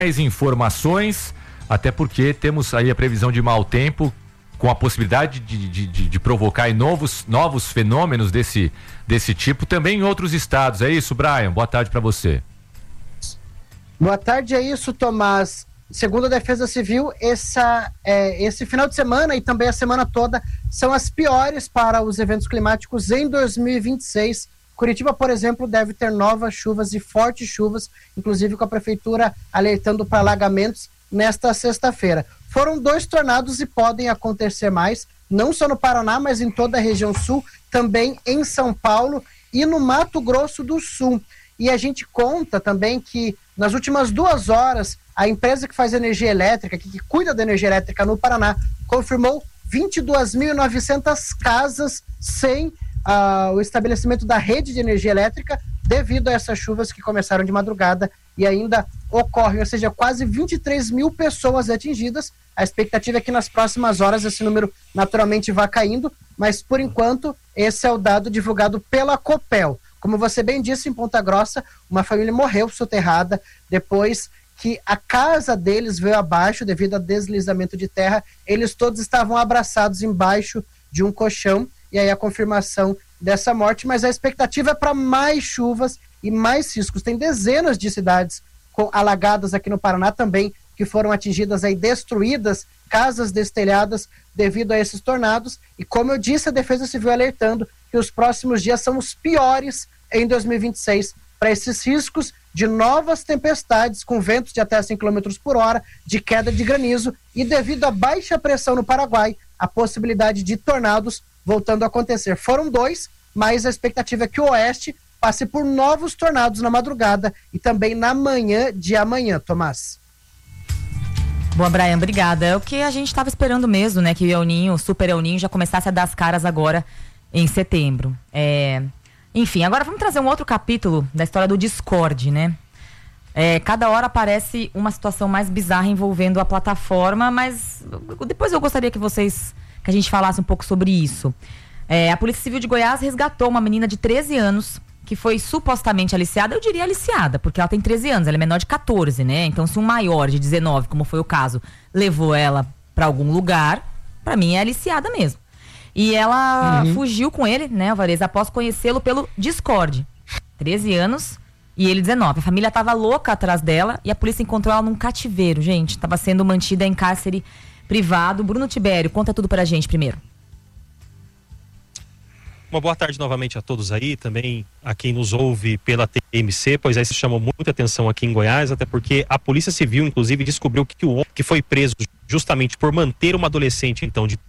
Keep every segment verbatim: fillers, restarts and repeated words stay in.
mais informações, até porque temos aí a previsão de mau tempo, com a possibilidade de, de, de, de provocar aí novos, novos fenômenos desse, desse tipo também em outros estados. É isso, Brian? Boa tarde para você. Boa tarde, é isso, Tomás. Segundo a Defesa Civil, essa, é, esse final de semana e também a semana toda são as piores para os eventos climáticos em dois mil e vinte e seis. Curitiba, por exemplo, deve ter novas chuvas e fortes chuvas, inclusive com a prefeitura alertando para alagamentos nesta sexta-feira. Foram dois tornados e podem acontecer mais, não só no Paraná, mas em toda a região sul, também em São Paulo e no Mato Grosso do Sul. E a gente conta também que nas últimas duas horas, a empresa que faz energia elétrica, que, que cuida da energia elétrica no Paraná, confirmou vinte e duas mil e novecentas casas sem uh, o estabelecimento da rede de energia elétrica devido a essas chuvas que começaram de madrugada e ainda ocorrem, ou seja, quase vinte e três mil pessoas atingidas. A expectativa é que nas próximas horas esse número naturalmente vá caindo, mas por enquanto esse é o dado divulgado pela Copel. Como você bem disse, em Ponta Grossa, uma família morreu soterrada depois que a casa deles veio abaixo devido a deslizamento de terra. Eles todos estavam abraçados embaixo de um colchão, e aí a confirmação dessa morte, mas a expectativa é para mais chuvas e mais riscos. Tem dezenas de cidades com, alagadas aqui no Paraná também, que foram atingidas aí, destruídas, casas destelhadas devido a esses tornados, e como eu disse, a Defesa Civil alertando que os próximos dias são os piores em dois mil e vinte e seis para esses riscos de novas tempestades com ventos de até cem quilômetros por hora, de queda de granizo e, devido à baixa pressão no Paraguai, a possibilidade de tornados voltando a acontecer. Foram dois, mas a expectativa é que o oeste passe por novos tornados na madrugada e também na manhã de amanhã, Tomás. Boa, Brian, obrigada. É o que a gente estava esperando mesmo, né? Que o El Ninho, o Super El Ninho, já começasse a dar as caras agora em setembro. É... Enfim, agora vamos trazer um outro capítulo da história do Discord, né? É, cada hora aparece uma situação mais bizarra envolvendo a plataforma, mas depois eu gostaria que vocês, que a gente falasse um pouco sobre isso. É, a Polícia Civil de Goiás resgatou uma menina de treze anos que foi supostamente aliciada. Eu diria aliciada, porque ela tem treze anos, ela é menor de catorze, né? Então, se um maior de dezenove, como foi o caso, levou ela para algum lugar, para mim é aliciada mesmo. E ela uhum. fugiu com ele, né, Alvarez, após conhecê-lo pelo Discord. treze anos e ele dezenove. A família tava louca atrás dela e a polícia encontrou ela num cativeiro, gente. Tava sendo mantida em cárcere privado. Bruno Tibério, conta tudo pra gente primeiro. Uma boa tarde novamente a todos aí, também a quem nos ouve pela T M C, pois aí se chamou muita atenção aqui em Goiás, até porque a Polícia Civil, inclusive, descobriu que o homem que foi preso justamente por manter uma adolescente, então, de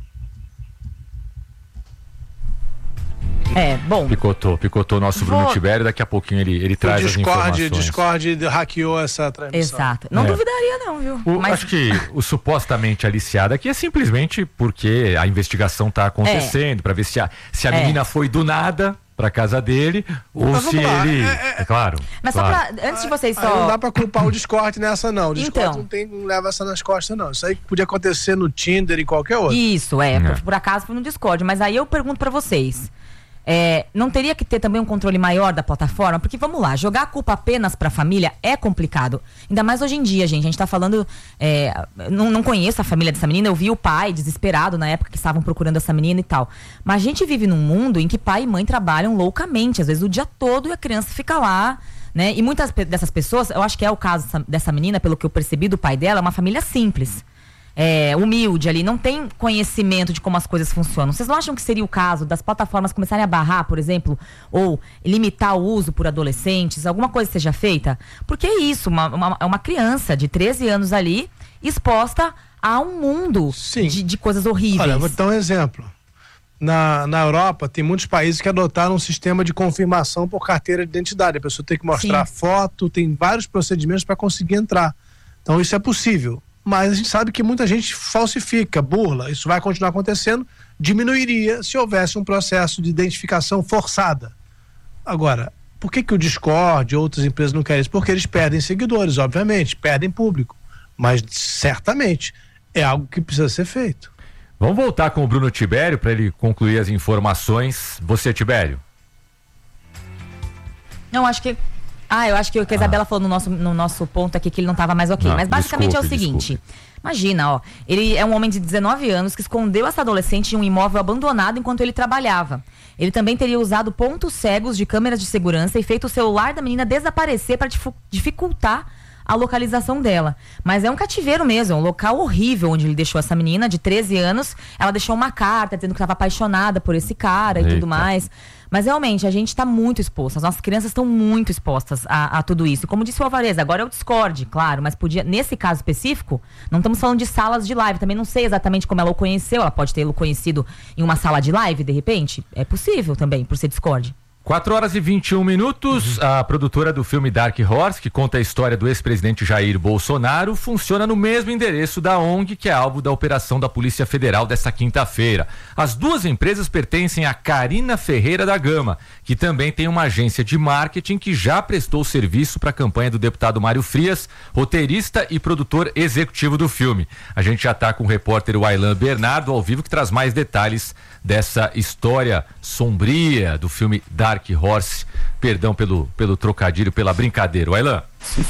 É, bom. Picotou, picotou o nosso Bruno Vou... Tibério, daqui a pouquinho ele, ele traz Discord, as informações. O Discord hackeou essa transmissão. Exato. Não é. duvidaria não, viu? O, Mas... Acho que o supostamente aliciado aqui é simplesmente porque a investigação está acontecendo, é. para ver se a, se a é. menina foi do nada pra casa dele, ou Mas se lá, ele... É, é, é... claro. Mas claro. só pra, antes de vocês só... Aí não dá pra culpar o Discord nessa não, o Discord então, não, tem, não leva essa nas costas não, isso aí podia acontecer no Tinder e qualquer outro. Isso, é, é. Por, por acaso foi no Discord, mas aí eu pergunto pra vocês, é, não teria que ter também um controle maior da plataforma? Porque vamos lá, jogar a culpa apenas pra família é complicado, ainda mais hoje em dia, gente, a gente tá falando, é, não, não conheço a família dessa menina, eu vi o pai desesperado na época que estavam procurando essa menina e tal, mas a gente vive num mundo em que pai e mãe trabalham loucamente, às vezes o dia todo e a criança fica lá, né, e muitas dessas pessoas, eu acho que é o caso dessa menina, pelo que eu percebi do pai dela, é uma família simples, É, humilde ali, não tem conhecimento de como as coisas funcionam. Vocês não acham que seria o caso das plataformas começarem a barrar, por exemplo, ou limitar o uso por adolescentes, alguma coisa seja feita? Porque é isso, uma, uma, uma criança de treze anos ali exposta a um mundo de, de coisas horríveis. Olha, vou te dar um exemplo. Na, na Europa, tem muitos países que adotaram um sistema de confirmação por carteira de identidade. A pessoa tem que mostrar Sim. foto, tem vários procedimentos para conseguir entrar. Então isso é possível. Mas a gente sabe que muita gente falsifica, burla. Isso vai continuar acontecendo. Diminuiria se houvesse um processo de identificação forçada. Agora, por que que o Discord e outras empresas não querem isso? Porque eles perdem seguidores, obviamente, perdem público. Mas, certamente, é algo que precisa ser feito. Vamos voltar com o Bruno Tibério para ele concluir as informações. Você, Tibério? Não, acho que Ah, eu acho que o que a Isabela ah. falou no nosso, no nosso ponto aqui, que ele não estava mais ok. Não, Mas basicamente desculpe, é o seguinte, desculpe. Imagina, ó, ele é um homem de dezenove anos que escondeu essa adolescente em um imóvel abandonado enquanto ele trabalhava. Ele também teria usado pontos cegos de câmeras de segurança e feito o celular da menina desaparecer para dificultar a localização dela. Mas é um cativeiro mesmo, é um local horrível onde ele deixou essa menina de treze anos. Ela deixou uma carta dizendo que estava apaixonada por esse cara e Eita. tudo mais. Mas realmente, a gente está muito exposto. As nossas crianças estão muito expostas a, a tudo isso. Como disse o Alvarez, agora é o Discord, claro, mas podia, nesse caso específico, não estamos falando de salas de live. Também não sei exatamente como ela o conheceu. Ela pode ter o conhecido em uma sala de live, de repente. É possível também, por ser Discord. quatro horas e vinte e um minutos, uhum. A produtora do filme Dark Horse, que conta a história do ex-presidente Jair Bolsonaro, funciona no mesmo endereço da O N G, que é alvo da operação da Polícia Federal desta quinta-feira. As duas empresas pertencem a Carina Ferreira da Gama, que também tem uma agência de marketing que já prestou serviço para a campanha do deputado Mário Frias, roteirista e produtor executivo do filme. A gente já está com o repórter Wailan Bernardo ao vivo, que traz mais detalhes dessa história sombria do filme Dark Horse. Perdão pelo, pelo trocadilho, pela brincadeira. Wailan.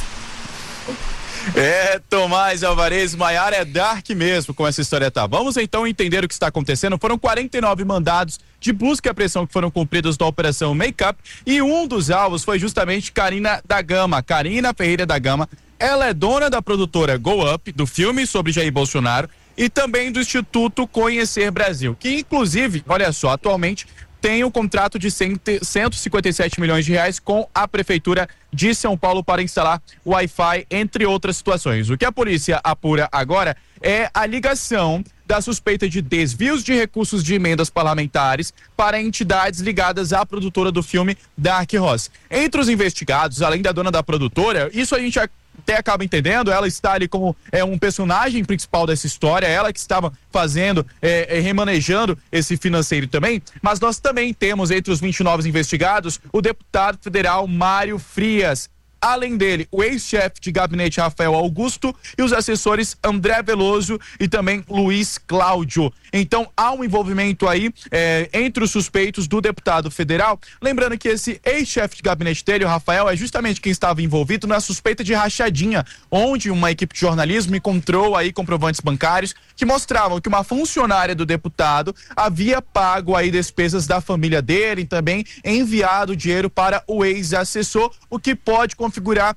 É, Tomás Alvarez, Maiara, é dark mesmo como essa história tá. Vamos então entender o que está acontecendo. Foram quarenta e nove mandados de busca e apreensão que foram cumpridos na Operação Make-up e um dos alvos foi justamente Carina da Gama, Carina Ferreira da Gama. Ela é dona da produtora Go Up, do filme sobre Jair Bolsonaro, e também do Instituto Conhecer Brasil, que inclusive, olha só, atualmente tem um contrato de cento e cinquenta e sete milhões de reais com a Prefeitura de São Paulo para instalar Wi-Fi, entre outras situações. O que a polícia apura agora é a ligação da suspeita de desvios de recursos de emendas parlamentares para entidades ligadas à produtora do filme Dark Horse. Entre os investigados, além da dona da produtora, isso a gente até acaba entendendo, ela está ali como é, um personagem principal dessa história, ela que estava fazendo, é, é, remanejando esse financeiro também, mas nós também temos entre os vinte e nove investigados o deputado federal Mário Frias. Além dele, o ex-chefe de gabinete Rafael Augusto e os assessores André Veloso e também Luiz Cláudio. Então, há um envolvimento aí é, entre os suspeitos do deputado federal. Lembrando que esse ex-chefe de gabinete dele, o Rafael, é justamente quem estava envolvido na suspeita de rachadinha, onde uma equipe de jornalismo encontrou aí comprovantes bancários que mostravam que uma funcionária do deputado havia pago aí despesas da família dele e também enviado dinheiro para o ex-assessor, o que pode configurar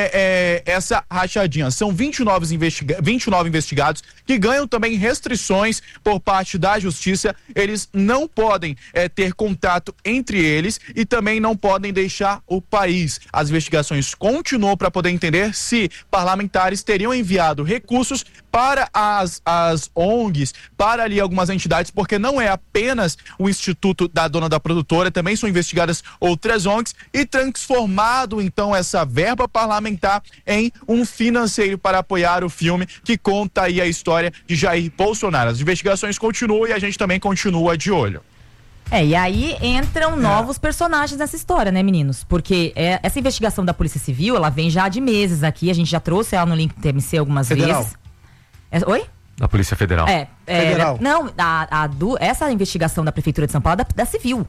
é, é, essa rachadinha. São vinte e nove, investiga- vinte e nove investigados que ganham também restrições por parte da justiça. Eles não podem é, ter contato entre eles e também não podem deixar o país. As investigações continuam para poder entender se parlamentares teriam enviado recursos para as, as O N Gs, para ali algumas entidades, porque não é apenas o Instituto da dona da produtora, também são investigadas outras O N Gs e transformado então essa verba parlamentar em um financeiro para apoiar o filme que conta aí a história de Jair Bolsonaro. As investigações continuam e a gente também continua de olho. É, e aí entram é. novos personagens nessa história, né, meninos? Porque é, essa investigação da Polícia Civil, ela vem já de meses aqui, a gente já trouxe ela no link T M C algumas Federal. vezes. É, oi? Da Polícia Federal. É, é Federal. Não, a, a do, essa investigação da Prefeitura de São Paulo é da, da Civil.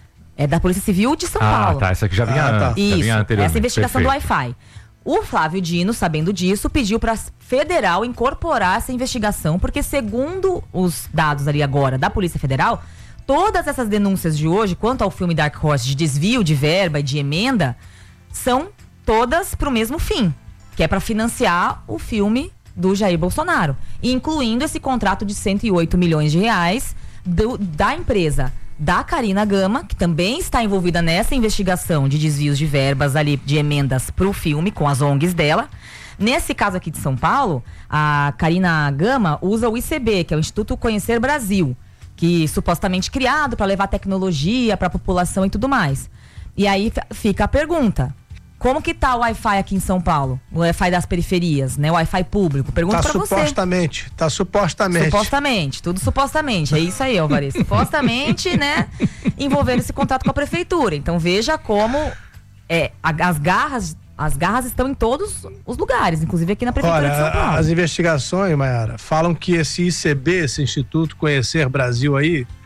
É da Polícia Civil de São ah, Paulo. Ah, tá, essa aqui já vinha, ah, tá. Isso, já vinha anteriormente. Essa investigação Perfeito. do Wi-Fi. O Flávio Dino, sabendo disso, pediu para a Federal incorporar essa investigação, porque segundo os dados ali agora da Polícia Federal, todas essas denúncias de hoje, quanto ao filme Dark Horse, de desvio de verba e de emenda, são todas para o mesmo fim, que é para financiar o filme do Jair Bolsonaro, incluindo esse contrato de cento e oito milhões de reais do, da empresa da Carina Gama, que também está envolvida nessa investigação de desvios de verbas ali, de emendas para o filme, com as O N Gs dela. Nesse caso aqui de São Paulo, a Carina Gama usa o I C B, que é o Instituto Conhecer Brasil, que supostamente criado para levar tecnologia para a população e tudo mais. E aí fica a pergunta: como que tá o Wi-Fi aqui em São Paulo? O Wi-Fi das periferias, né? O Wi-Fi público. Pergunta tá pra você. Supostamente, tá supostamente. Supostamente, tudo supostamente. É isso aí, Alvarez. Supostamente, né? Envolvendo esse contato com a prefeitura. Então veja como é, as garras, as garras estão em todos os lugares, inclusive aqui na prefeitura Olha, de São Paulo. As investigações, Maiara, falam que esse I C B, esse Instituto Conhecer Brasil aí,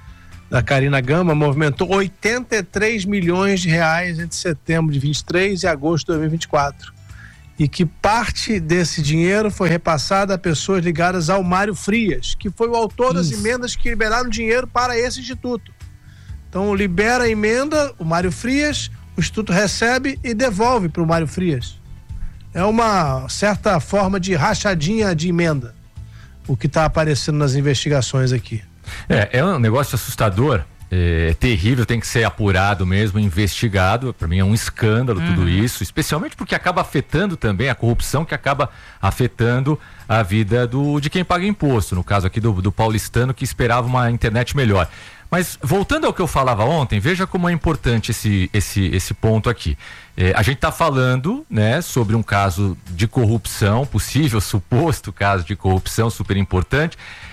da Carina Gama, movimentou oitenta e três milhões de reais entre setembro de vinte e três e agosto de dois mil e vinte e quatro. E que parte desse dinheiro foi repassada a pessoas ligadas ao Mário Frias, que foi o autor das Isso. emendas que liberaram dinheiro para esse instituto. Então, libera a emenda, o Mário Frias, o instituto recebe e devolve para o Mário Frias. É uma certa forma de rachadinha de emenda, o que está aparecendo nas investigações aqui. É, é um negócio assustador, é terrível, tem que ser apurado mesmo, investigado. Para mim é um escândalo tudo isso, especialmente porque acaba afetando também a corrupção, que acaba afetando a vida do, de quem paga imposto, no caso aqui do, do paulistano, que esperava uma internet melhor. Mas voltando ao que eu falava ontem, veja como é importante esse, esse, esse ponto aqui. É, a gente está falando, né, sobre um caso de corrupção, possível, suposto caso de corrupção super importante,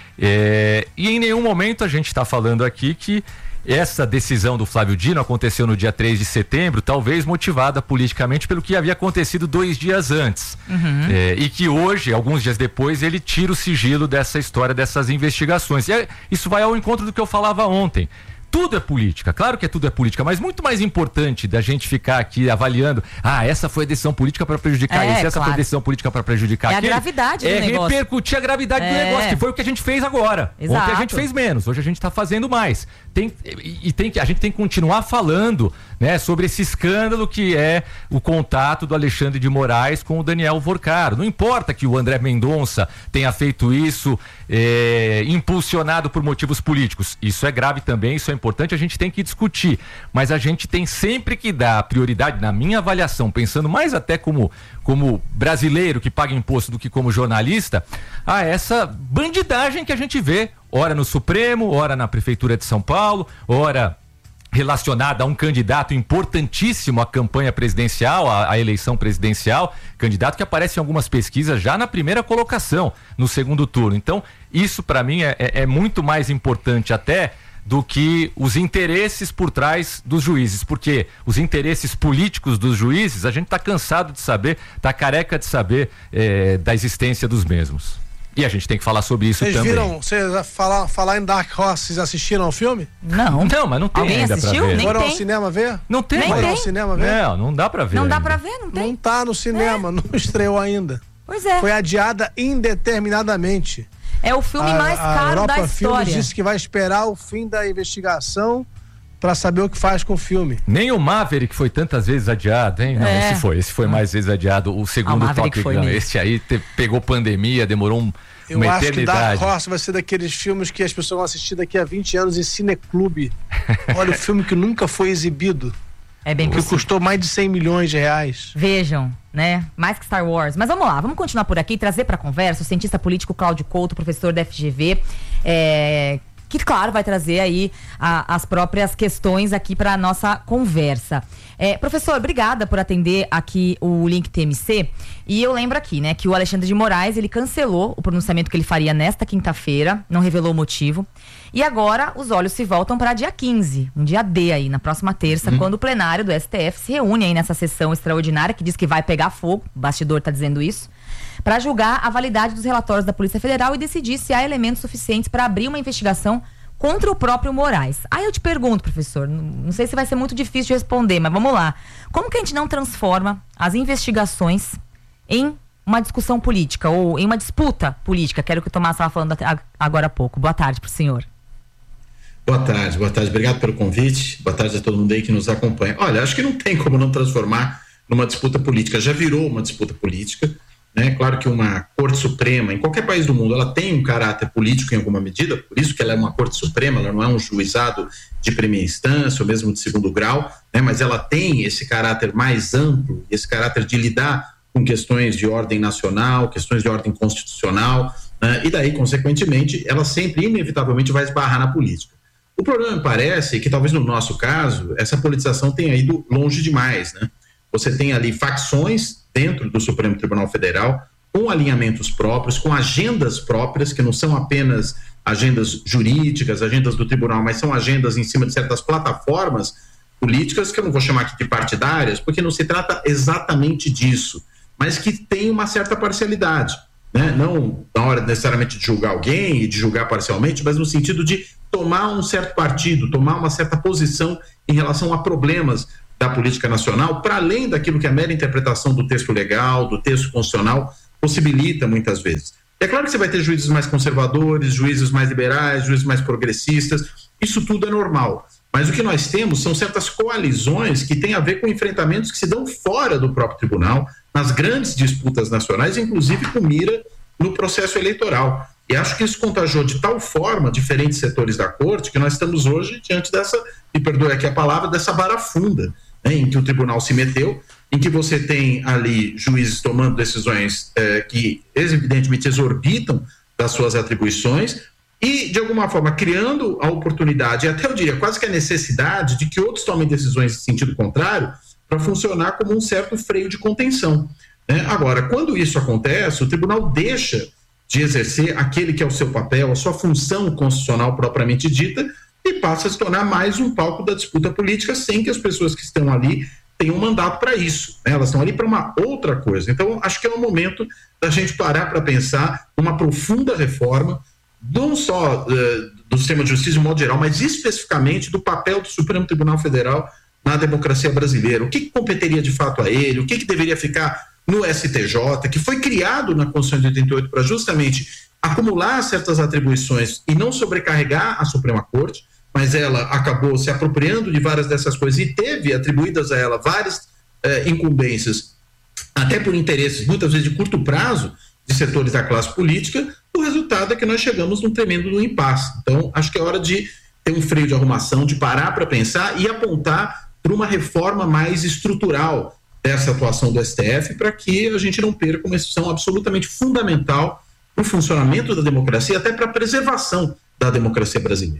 é, e em nenhum momento a gente está falando aqui que essa decisão do Flávio Dino aconteceu no dia três de setembro, talvez motivada politicamente pelo que havia acontecido dois dias antes. Uhum. É, e que hoje, alguns dias depois, ele tira o sigilo dessa história, dessas investigações. E é, isso vai ao encontro do que eu falava ontem. Tudo é política, claro que é tudo é política, mas muito mais importante da gente ficar aqui avaliando, ah, essa foi a decisão política para prejudicar é, isso, essa claro. foi a decisão política para prejudicar é aquele. É a gravidade do é negócio. É repercutir a gravidade é. do negócio, que foi o que a gente fez agora. Exato. Ontem a gente fez menos, hoje a gente está fazendo mais. Tem, e, e tem que, a gente tem que continuar falando, né, sobre esse escândalo que é o contato do Alexandre de Moraes com o Daniel Vorcaro. Não importa que o André Mendonça tenha feito isso é, impulsionado por motivos políticos. Isso é grave também, isso é importante, a gente tem que discutir. Mas a gente tem sempre que dar prioridade, na minha avaliação, pensando mais até como, como brasileiro que paga imposto do que como jornalista, a essa bandidagem que a gente vê, ora no Supremo, ora na Prefeitura de São Paulo, ora relacionada a um candidato importantíssimo à campanha presidencial, à, à eleição presidencial, candidato que aparece em algumas pesquisas já na primeira colocação, no segundo turno. Então, isso para mim é, é, é muito mais importante até do que os interesses por trás dos juízes, porque os interesses políticos dos juízes, a gente está cansado de saber, está careca de saber é, da existência dos mesmos. E a gente tem que falar sobre isso Vocês também. Vocês viram, vocês falar, falar em Dark Horse, vocês assistiram ao filme? Não. Não, mas não tem Alguém ainda assistiu? pra ver. Nem Foram tem. ao cinema ver? Não tem. Nem mas- Foram tem. ao cinema ver? Não, não dá pra ver. Não dá ainda. pra ver, não tem. Não tá no cinema, não estreou ainda. Pois é. Foi adiada indeterminadamente. É o filme A- mais a caro Europa da Filmes história. disse que vai esperar o fim da investigação para saber o que faz com o filme. Nem o Maverick foi tantas vezes adiado, hein? Não, É. esse foi, esse foi mais vezes adiado. O segundo Ah, o Maverick Top foi Gun, mesmo. esse aí te- pegou pandemia, demorou um, Eu uma acho que eternidade. Dark Horse vai ser daqueles filmes que as pessoas vão assistir daqui a vinte anos em cineclube. Olha, o filme que nunca foi exibido, É bem que possível. custou mais de cem milhões de reais. Vejam, né? Mais que Star Wars. Mas vamos lá, vamos continuar por aqui e trazer para conversa o cientista político Cláudio Couto, professor da F G V, é, que, claro, vai trazer aí a, as próprias questões aqui para a nossa conversa. É, professor, obrigada por atender aqui o Link T M C. E eu lembro aqui, né, que o Alexandre de Moraes, ele cancelou o pronunciamento que ele faria nesta quinta-feira, não revelou o motivo. E agora os olhos se voltam para dia quinze, um dia D aí, na próxima terça, Hum. quando o plenário do S T F se reúne aí nessa sessão extraordinária, que diz que vai pegar fogo, o bastidor tá dizendo isso, para julgar a validade dos relatórios da Polícia Federal e decidir se há elementos suficientes para abrir uma investigação contra o próprio Moraes. Aí eu te pergunto, professor, não não sei se vai ser muito difícil de responder, mas vamos lá. Como que a gente não transforma as investigações em uma discussão política ou em uma disputa política? Que era o que o Tomás estava falando até agora há pouco. Boa tarde pro senhor. Boa tarde, boa tarde. Obrigado pelo convite. Boa tarde a todo mundo aí que nos acompanha. Olha, acho que não tem como não transformar numa disputa política. Já virou uma disputa política, né? Claro que uma Corte Suprema, em qualquer país do mundo, ela tem um caráter político em alguma medida, por isso que ela é uma Corte Suprema, ela não é um juizado de primeira instância ou mesmo de segundo grau, né? Mas ela tem esse caráter mais amplo, esse caráter de lidar com questões de ordem nacional, questões de ordem constitucional, né? E daí, consequentemente, ela sempre, inevitavelmente, vai esbarrar na política. O problema, me parece, é que talvez no nosso caso, essa politização tenha ido longe demais, né? Você tem ali facções dentro do Supremo Tribunal Federal, com alinhamentos próprios, com agendas próprias, que não são apenas agendas jurídicas, agendas do tribunal, mas são agendas em cima de certas plataformas políticas, que eu não vou chamar aqui de partidárias, porque não se trata exatamente disso, mas que tem uma certa parcialidade, né? Não na hora necessariamente de julgar alguém e de julgar parcialmente, mas no sentido de tomar um certo partido, tomar uma certa posição em relação a problemas da política nacional, para além daquilo que a mera interpretação do texto legal, do texto constitucional, possibilita muitas vezes. É claro que você vai ter juízes mais conservadores, juízes mais liberais, juízes mais progressistas, isso tudo é normal. Mas o que nós temos são certas coalizões que têm a ver com enfrentamentos que se dão fora do próprio tribunal, nas grandes disputas nacionais, inclusive com mira no processo eleitoral. E acho que isso contagiou de tal forma diferentes setores da corte que nós estamos hoje diante dessa, me perdoe aqui a palavra, dessa barafunda, né, em que o tribunal se meteu, em que você tem ali juízes tomando decisões eh, que evidentemente exorbitam das suas atribuições e, de alguma forma, criando a oportunidade, e até eu diria quase que a necessidade de que outros tomem decisões em sentido contrário para funcionar como um certo freio de contenção, né? Agora, quando isso acontece, o tribunal deixa de exercer aquele que é o seu papel, a sua função constitucional propriamente dita, e passa a se tornar mais um palco da disputa política, sem que as pessoas que estão ali tenham um mandato para isso, né? Elas estão ali para uma outra coisa. Então, acho que é o momento da gente parar para pensar uma profunda reforma, não só uh, do sistema de justiça de modo geral, mas especificamente do papel do Supremo Tribunal Federal na democracia brasileira. O que, que competeria de fato a ele, o que, que deveria ficar no S T J, que foi criado na Constituição de oitenta e oito para justamente acumular certas atribuições e não sobrecarregar a Suprema Corte, mas ela acabou se apropriando de várias dessas coisas e teve atribuídas a ela várias eh, incumbências, até por interesses muitas vezes de curto prazo de setores da classe política. O resultado é que nós chegamos num tremendo impasse. Então, acho que é hora de ter um freio de arrumação, de parar para pensar e apontar para uma reforma mais estrutural dessa atuação do S T F, para que a gente não perca uma instituição absolutamente fundamental para o funcionamento da democracia, até para a preservação da democracia brasileira.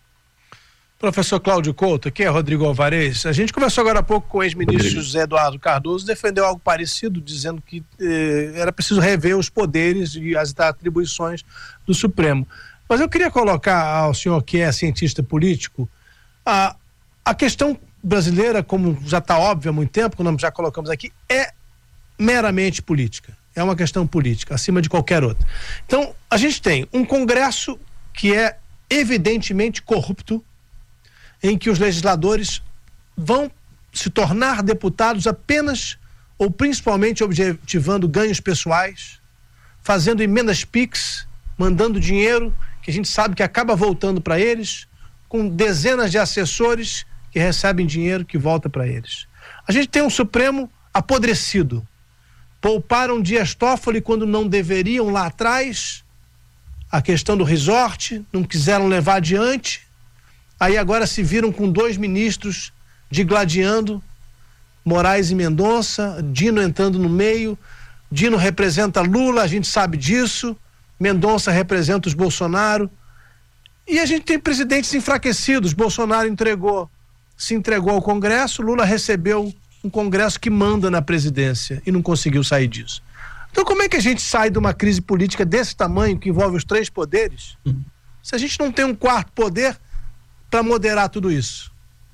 Professor Cláudio Couto, aqui é Rodrigo Alvarez. A gente conversou agora há pouco com o ex-ministro José Eduardo Cardoso, defendeu algo parecido, dizendo que eh, era preciso rever os poderes e as atribuições do Supremo. Mas eu queria colocar ao senhor, que é cientista político, a, a questão brasileira, como já está óbvio há muito tempo, como nós já colocamos aqui, é meramente política. É uma questão política, acima de qualquer outra. Então, a gente tem um Congresso que é evidentemente corrupto, em que os legisladores vão se tornar deputados apenas ou principalmente objetivando ganhos pessoais, fazendo emendas Pix, mandando dinheiro que a gente sabe que acaba voltando para eles, com dezenas de assessores que recebem dinheiro que volta para eles. A gente tem um Supremo apodrecido. Pouparam Dias Toffoli quando não deveriam lá atrás, a questão do resort, não quiseram levar adiante, aí agora se viram com dois ministros digladiando, Moraes e Mendonça, Dino entrando no meio. Dino representa Lula, a gente sabe disso, Mendonça representa os Bolsonaro, e a gente tem presidentes enfraquecidos. Bolsonaro entregou, se entregou ao Congresso, Lula recebeu um Congresso que manda na presidência e não conseguiu sair disso. Então, como é que a gente sai de uma crise política desse tamanho, que envolve os três poderes, se a gente não tem um quarto poder para moderar tudo isso?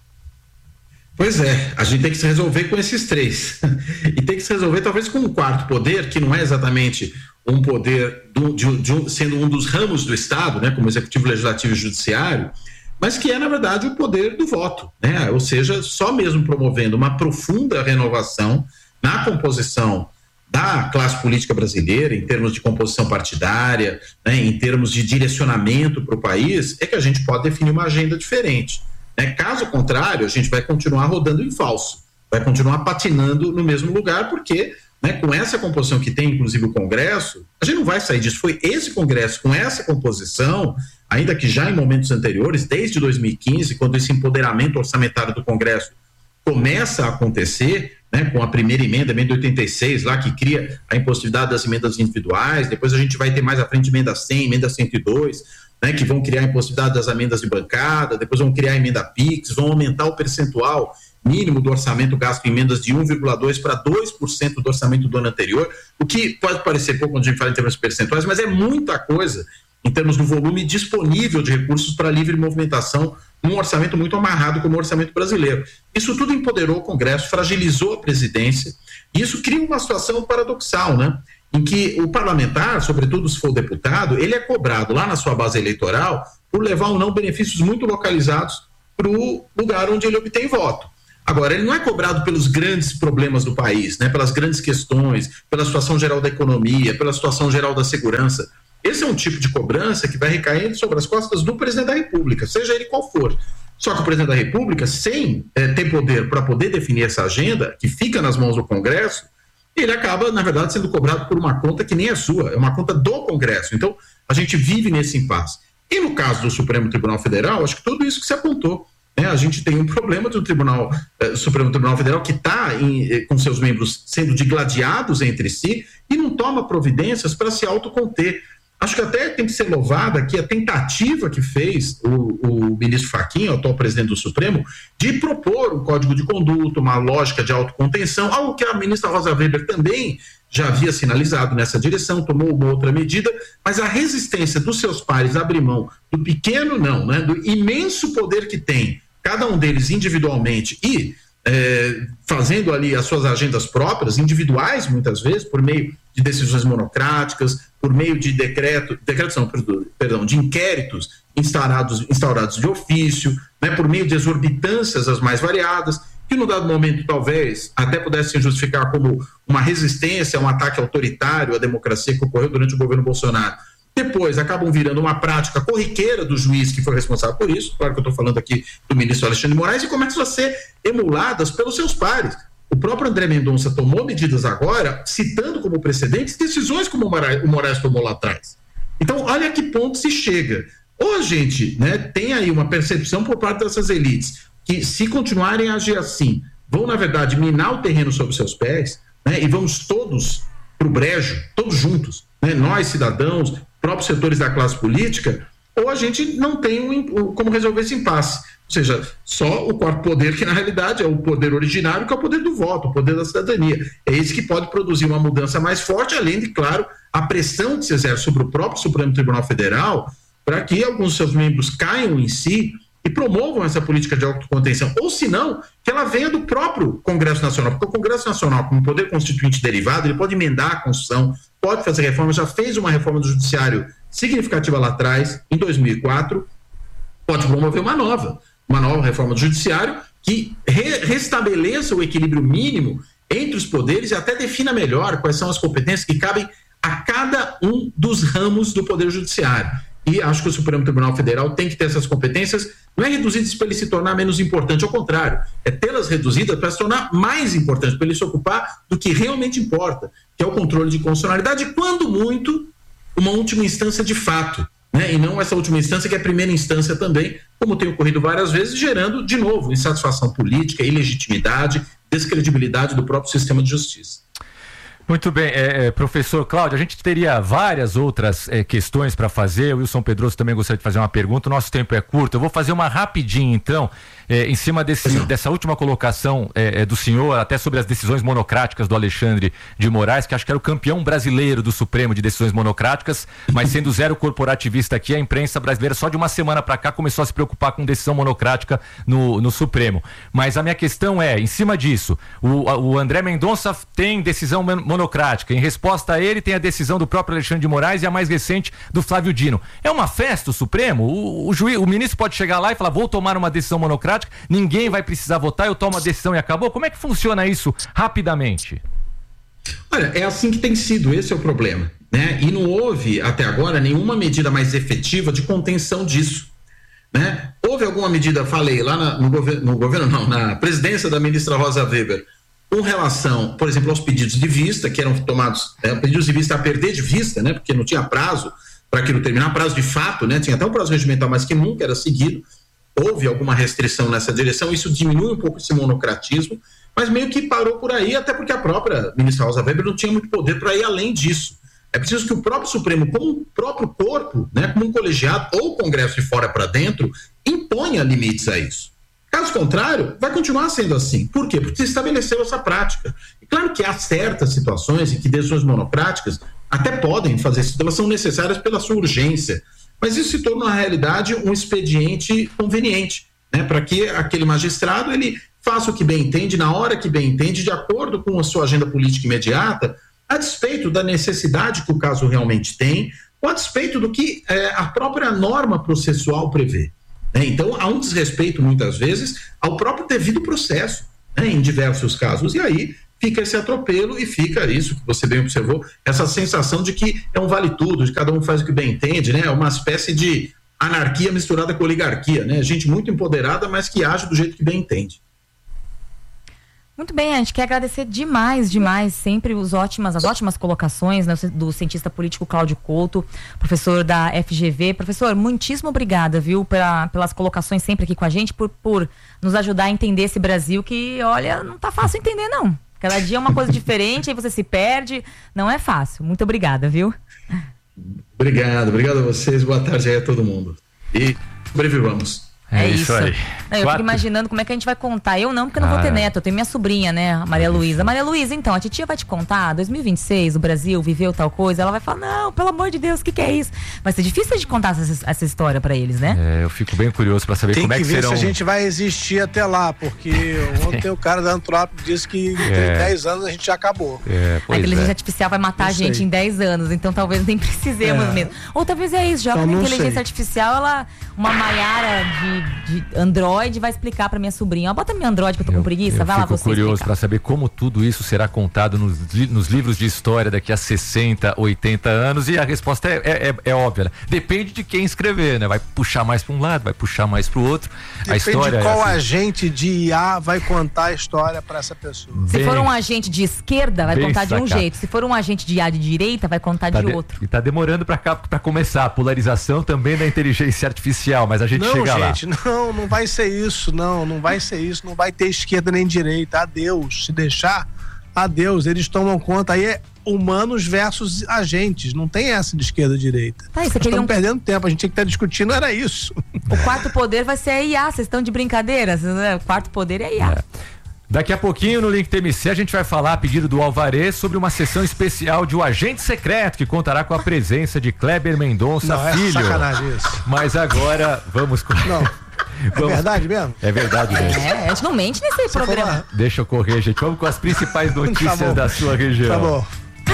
Pois é, a gente tem que se resolver com esses três. E tem que se resolver talvez com um quarto poder, que não é exatamente um poder do, de, de um, sendo um dos ramos do Estado, né, como Executivo, Legislativo e Judiciário, mas que é, na verdade, o poder do voto, né? Ou seja, só mesmo promovendo uma profunda renovação na composição da classe política brasileira, em termos de composição partidária, né, em termos de direcionamento para o país, é que a gente pode definir uma agenda diferente. Né? Caso contrário, a gente vai continuar rodando em falso, vai continuar patinando no mesmo lugar, porque, né, com essa composição que tem, inclusive, o Congresso, a gente não vai sair disso. Foi esse Congresso, com essa composição, ainda que já em momentos anteriores, desde dois mil e quinze, quando esse empoderamento orçamentário do Congresso começa a acontecer, né, com a primeira emenda, emenda oitenta e seis, lá que cria a impossibilidade das emendas individuais. Depois a gente vai ter mais à frente emenda cem, emenda cento e dois, né, que vão criar a impossibilidade das emendas de bancada, depois vão criar a emenda Pix, vão aumentar o percentual mínimo do orçamento gasto em emendas de um vírgula dois para dois por cento do orçamento do ano anterior, o que pode parecer pouco quando a gente fala em termos percentuais, mas é muita coisa em termos do volume disponível de recursos para livre movimentação num orçamento muito amarrado como o orçamento brasileiro. Isso tudo empoderou o Congresso, fragilizou a presidência, e isso cria uma situação paradoxal, né? Em que o parlamentar, sobretudo se for o deputado, ele é cobrado lá na sua base eleitoral por levar ou não benefícios muito localizados para o lugar onde ele obtém voto. Agora, ele não é cobrado pelos grandes problemas do país, né? Pelas grandes questões, pela situação geral da economia, pela situação geral da segurança. Esse é um tipo de cobrança que vai recair sobre as costas do presidente da República, seja ele qual for. Só que o presidente da República, sem é, ter poder para poder definir essa agenda, que fica nas mãos do Congresso, ele acaba, na verdade, sendo cobrado por uma conta que nem é sua, é uma conta do Congresso. Então, a gente vive nesse impasse. E no caso do Supremo Tribunal Federal, acho que tudo isso que se apontou, né? A gente tem um problema do Tribunal, eh, Supremo Tribunal Federal que está eh, com seus membros sendo digladiados entre si e não toma providências para se autoconter. Acho que até tem que ser louvada aqui a tentativa que fez o, o ministro Fachin, o atual presidente do Supremo, de propor um código de conduta, uma lógica de autocontenção, algo que a ministra Rosa Weber também já havia sinalizado nessa direção, tomou uma outra medida, mas a resistência dos seus pares a abrir mão do pequeno não, né, do imenso poder que tem, cada um deles individualmente e é, fazendo ali as suas agendas próprias, individuais muitas vezes, por meio de decisões monocráticas, por meio de decreto, decretos não, perdão, de inquéritos instaurados, instaurados de ofício, né, por meio de exorbitâncias as mais variadas, que no dado momento talvez até pudessem justificar como uma resistência, um ataque autoritário à democracia que ocorreu durante o governo Bolsonaro. Depois acabam virando uma prática corriqueira do juiz que foi responsável por isso, claro que eu estou falando aqui do ministro Alexandre de Moraes, e começam a ser emuladas pelos seus pares. O próprio André Mendonça tomou medidas agora, citando como precedentes decisões como o Moraes tomou lá atrás. Então, olha a que ponto se chega. Ou a gente, né, tem aí uma percepção por parte dessas elites que, se continuarem a agir assim, vão, na verdade, minar o terreno sob seus pés, né, e vamos todos para o brejo, todos juntos, né, nós, cidadãos, próprios setores da classe política, ou a gente não tem um, como resolver esse impasse. Ou seja, só o quarto poder, que na realidade é o poder originário, que é o poder do voto, o poder da cidadania. É esse que pode produzir uma mudança mais forte, além de, claro, a pressão que se exerce sobre o próprio Supremo Tribunal Federal para que alguns de seus membros caiam em si e promovam essa política de autocontenção. Ou, se não, que ela venha do próprio Congresso Nacional, porque o Congresso Nacional, como poder constituinte derivado, ele pode emendar a Constituição, pode fazer reformas, já fez uma reforma do Judiciário significativa lá atrás, em dois mil e quatro, pode promover uma nova, uma nova reforma do Judiciário que re restabeleça o equilíbrio mínimo entre os poderes e até defina melhor quais são as competências que cabem a cada um dos ramos do Poder Judiciário. E acho que o Supremo Tribunal Federal tem que ter essas competências, não é reduzidas para ele se tornar menos importante, ao contrário, é tê-las reduzidas para se tornar mais importante, para ele se ocupar do que realmente importa, que é o controle de constitucionalidade, e quando muito, uma última instância de fato, né? E não essa última instância que é a primeira instância também, como tem ocorrido várias vezes, gerando, de novo, insatisfação política, ilegitimidade, descredibilidade do próprio sistema de justiça. Muito bem, é, é, professor Cláudio, a gente teria várias outras é, questões para fazer. O Wilson Pedroso também gostaria de fazer uma pergunta, o nosso tempo é curto. Eu vou fazer uma rapidinho, então, é, em cima desse, dessa última colocação é, é, do senhor, até sobre as decisões monocráticas do Alexandre de Moraes, que acho que era o campeão brasileiro do Supremo de decisões monocráticas, mas sendo zero corporativista aqui, a imprensa brasileira só de uma semana para cá começou a se preocupar com decisão monocrática no, no Supremo. Mas a minha questão é, em cima disso, o, o André Mendonça tem decisão monocrática monocrática. Em resposta a ele, tem a decisão do próprio Alexandre de Moraes e a mais recente do Flávio Dino. É uma festa o Supremo? O, o, juiz, o ministro pode chegar lá e falar, vou tomar uma decisão monocrática, ninguém vai precisar votar, eu tomo a decisão e acabou? Como é que funciona isso rapidamente? Olha, é assim que tem sido, esse é o problema, né? E não houve, até agora, nenhuma medida mais efetiva de contenção disso, né? Houve alguma medida, falei, lá na, no, governo, no governo, não, na presidência da ministra Rosa Weber, com relação, por exemplo, aos pedidos de vista, que eram tomados, é, pedidos de vista a perder de vista, né, porque não tinha prazo para aquilo terminar, prazo de fato, né, tinha até um prazo regimental, mas que nunca era seguido. Houve alguma restrição nessa direção, isso diminui um pouco esse monocratismo, mas meio que parou por aí, até porque a própria ministra Rosa Weber não tinha muito poder para ir além disso. É preciso que o próprio Supremo, como o próprio corpo, né, como um colegiado, ou o Congresso de fora para dentro, imponha limites a isso. Caso contrário, vai continuar sendo assim. Por quê? Porque se estabeleceu essa prática. E claro que há certas situações em que decisões monocráticas até podem fazer isso, elas são necessárias pela sua urgência, mas isso se torna, na realidade, um expediente conveniente, né, para que aquele magistrado ele faça o que bem entende, na hora que bem entende, de acordo com a sua agenda política imediata, a despeito da necessidade que o caso realmente tem, ou a despeito do que é, a própria norma processual prevê. Né? Então, há um desrespeito, muitas vezes, ao próprio devido processo, né, em diversos casos, e aí fica esse atropelo e fica isso que você bem observou, essa sensação de que é um vale tudo, de cada um faz o que bem entende, né? É uma espécie de anarquia misturada com oligarquia, né? Gente muito empoderada, mas que age do jeito que bem entende. Muito bem, a gente quer agradecer demais, demais, sempre os ótimas, as ótimas colocações, né, do cientista político Cláudio Couto, professor da F G V. Professor, muitíssimo obrigada, viu, pela, pelas colocações sempre aqui com a gente, por, por nos ajudar a entender esse Brasil que, olha, não tá fácil entender, não. Cada dia é uma coisa diferente, aí você se perde, não é fácil. Muito obrigada, viu? Obrigado, obrigado a vocês, boa tarde aí a todo mundo. E sobrevivamos. É, é isso aí. Não, eu Quatro... fico imaginando como é que a gente vai contar. Eu não, porque eu não ah, vou ter neto. Eu tenho minha sobrinha, né, a Maria Luísa. Maria Luísa, então, a titia vai te contar, dois mil e vinte e seis, o Brasil viveu tal coisa. Ela vai falar, não, pelo amor de Deus, o que que é isso? Vai ser difícil de contar essa, essa história pra eles, né? É, eu fico bem curioso pra saber Tem como que é que ver serão... se a gente vai existir até lá, porque ontem o cara da Antrópio disse que em é. dez anos a gente já acabou. É, a inteligência é. artificial vai matar não a gente sei. em dez anos, então talvez nem precisemos é. mesmo. Ou talvez é isso, já então, que a inteligência sei. artificial, ela, uma Maiara de, de Android vai explicar pra minha sobrinha. Ó, bota minha Android que eu tô com preguiça, eu vai lá você. Eu fico curioso para saber como tudo isso será contado nos, nos livros de história daqui a sessenta, oitenta anos, e a resposta é, é, é óbvia, né? Depende de quem escrever, né? Vai puxar mais para um lado, vai puxar mais para o outro. Depende a história de qual é assim. agente de I A vai contar a história para essa pessoa. Se bem, for um agente de esquerda, vai contar sacado. de um jeito. Se for um agente de I A de direita, vai contar tá de, de outro. E tá demorando para começar a polarização também da inteligência artificial, mas a gente não, chega gente, lá. Não, não vai ser isso, não, não vai ser isso, não vai ter esquerda nem direita, adeus, se deixar, adeus, eles tomam conta, aí é humanos versus agentes, não tem essa de esquerda e direita. Tá, isso Estamos um... perdendo tempo, a gente tinha que estar discutindo, era isso. O quarto poder vai ser a I A, vocês estão de brincadeira, o quarto poder é a I A. É. Daqui a pouquinho no Link T M C a gente vai falar a pedido do Alvarez sobre uma sessão especial de O Agente Secreto, que contará com a presença de Kleber Mendonça não, Filho. É sacanagem isso. Mas agora vamos com... Não. Vamos... É verdade mesmo? É verdade mesmo. É, a gente não mente nesse Você programa. Falar... Deixa eu correr, gente. Vamos com as principais notícias tá da sua região. Tá bom.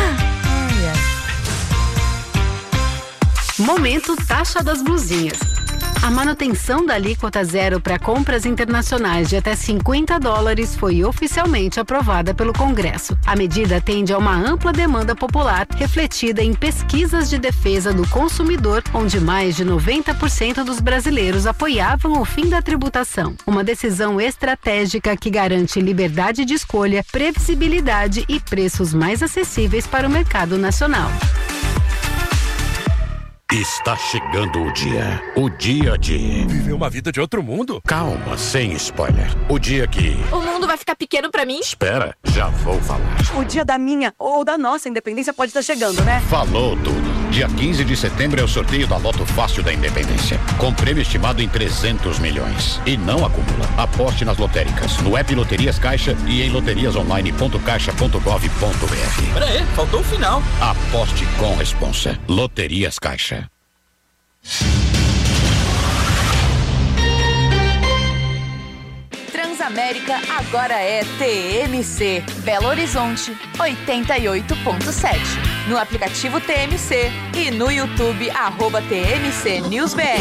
Momento Taxa das Blusinhas. A manutenção da alíquota zero para compras internacionais de até cinquenta dólares foi oficialmente aprovada pelo Congresso. A medida atende a uma ampla demanda popular, refletida em pesquisas de defesa do consumidor, onde mais de noventa por cento dos brasileiros apoiavam o fim da tributação. Uma decisão estratégica que garante liberdade de escolha, previsibilidade e preços mais acessíveis para o mercado nacional. Está chegando o dia. O dia de... Viver uma vida de outro mundo? Calma, sem spoiler. O dia que... O mundo vai ficar pequeno pra mim? Espera, já vou falar. O dia da minha ou da nossa independência pode estar chegando, né? Falou tudo. Dia quinze de setembro é o sorteio da Loto Fácil da Independência. Com prêmio estimado em trezentos milhões. E não acumula. Aposte nas lotéricas, no app Loterias Caixa e em loterias online ponto caixa ponto gov ponto br. Pera aí, faltou o final. Aposte com responsa. Loterias Caixa. Transamérica agora é T M C, Belo Horizonte, oitenta e oito ponto sete. No aplicativo T M C e no YouTube, arroba T M C News B R.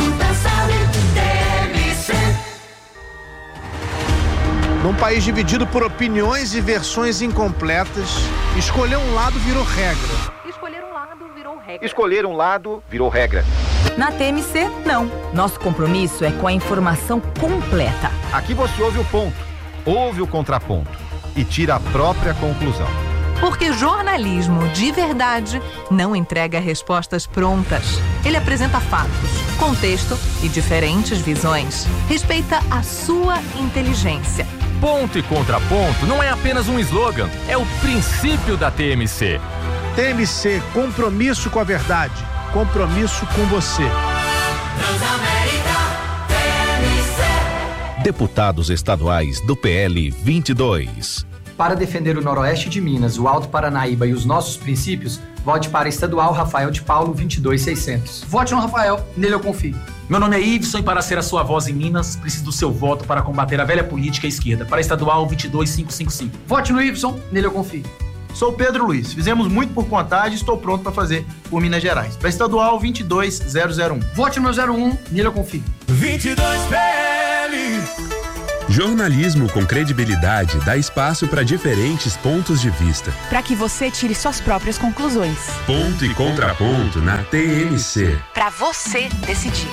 Num país dividido por opiniões e versões incompletas, escolher um lado virou regra. Escolher um lado virou regra. Escolher um lado virou regra. Na T M C, não. Nosso compromisso é com a informação completa. Aqui você ouve o ponto, ouve o contraponto e tira a própria conclusão. Porque jornalismo de verdade não entrega respostas prontas. Ele apresenta fatos, contexto e diferentes visões. Respeita a sua inteligência. Ponto e contraponto não é apenas um slogan, é o princípio da T M C. T M C, compromisso com a verdade, compromisso com você. Transamérica, T M C. Deputados estaduais do P L vinte e dois. Para defender o Noroeste de Minas, o Alto Paranaíba e os nossos princípios, vote para Estadual Rafael de Paulo vinte e dois mil e seiscentos. Vote no Rafael, nele eu confio. Meu nome é Iveson e para ser a sua voz em Minas, preciso do seu voto para combater a velha política à esquerda. Para Estadual vinte e dois mil quinhentos e cinquenta e cinco. Vote no Iveson, nele eu confio. Sou Pedro Luiz, fizemos muito por contagem e estou pronto para fazer por Minas Gerais. Para Estadual vinte e dois mil um. Vote no meu zero um, nele eu confio. vinte e dois P L. Jornalismo com credibilidade dá espaço para diferentes pontos de vista. Para que você tire suas próprias conclusões. Ponto e contraponto na T M C. Para você decidir.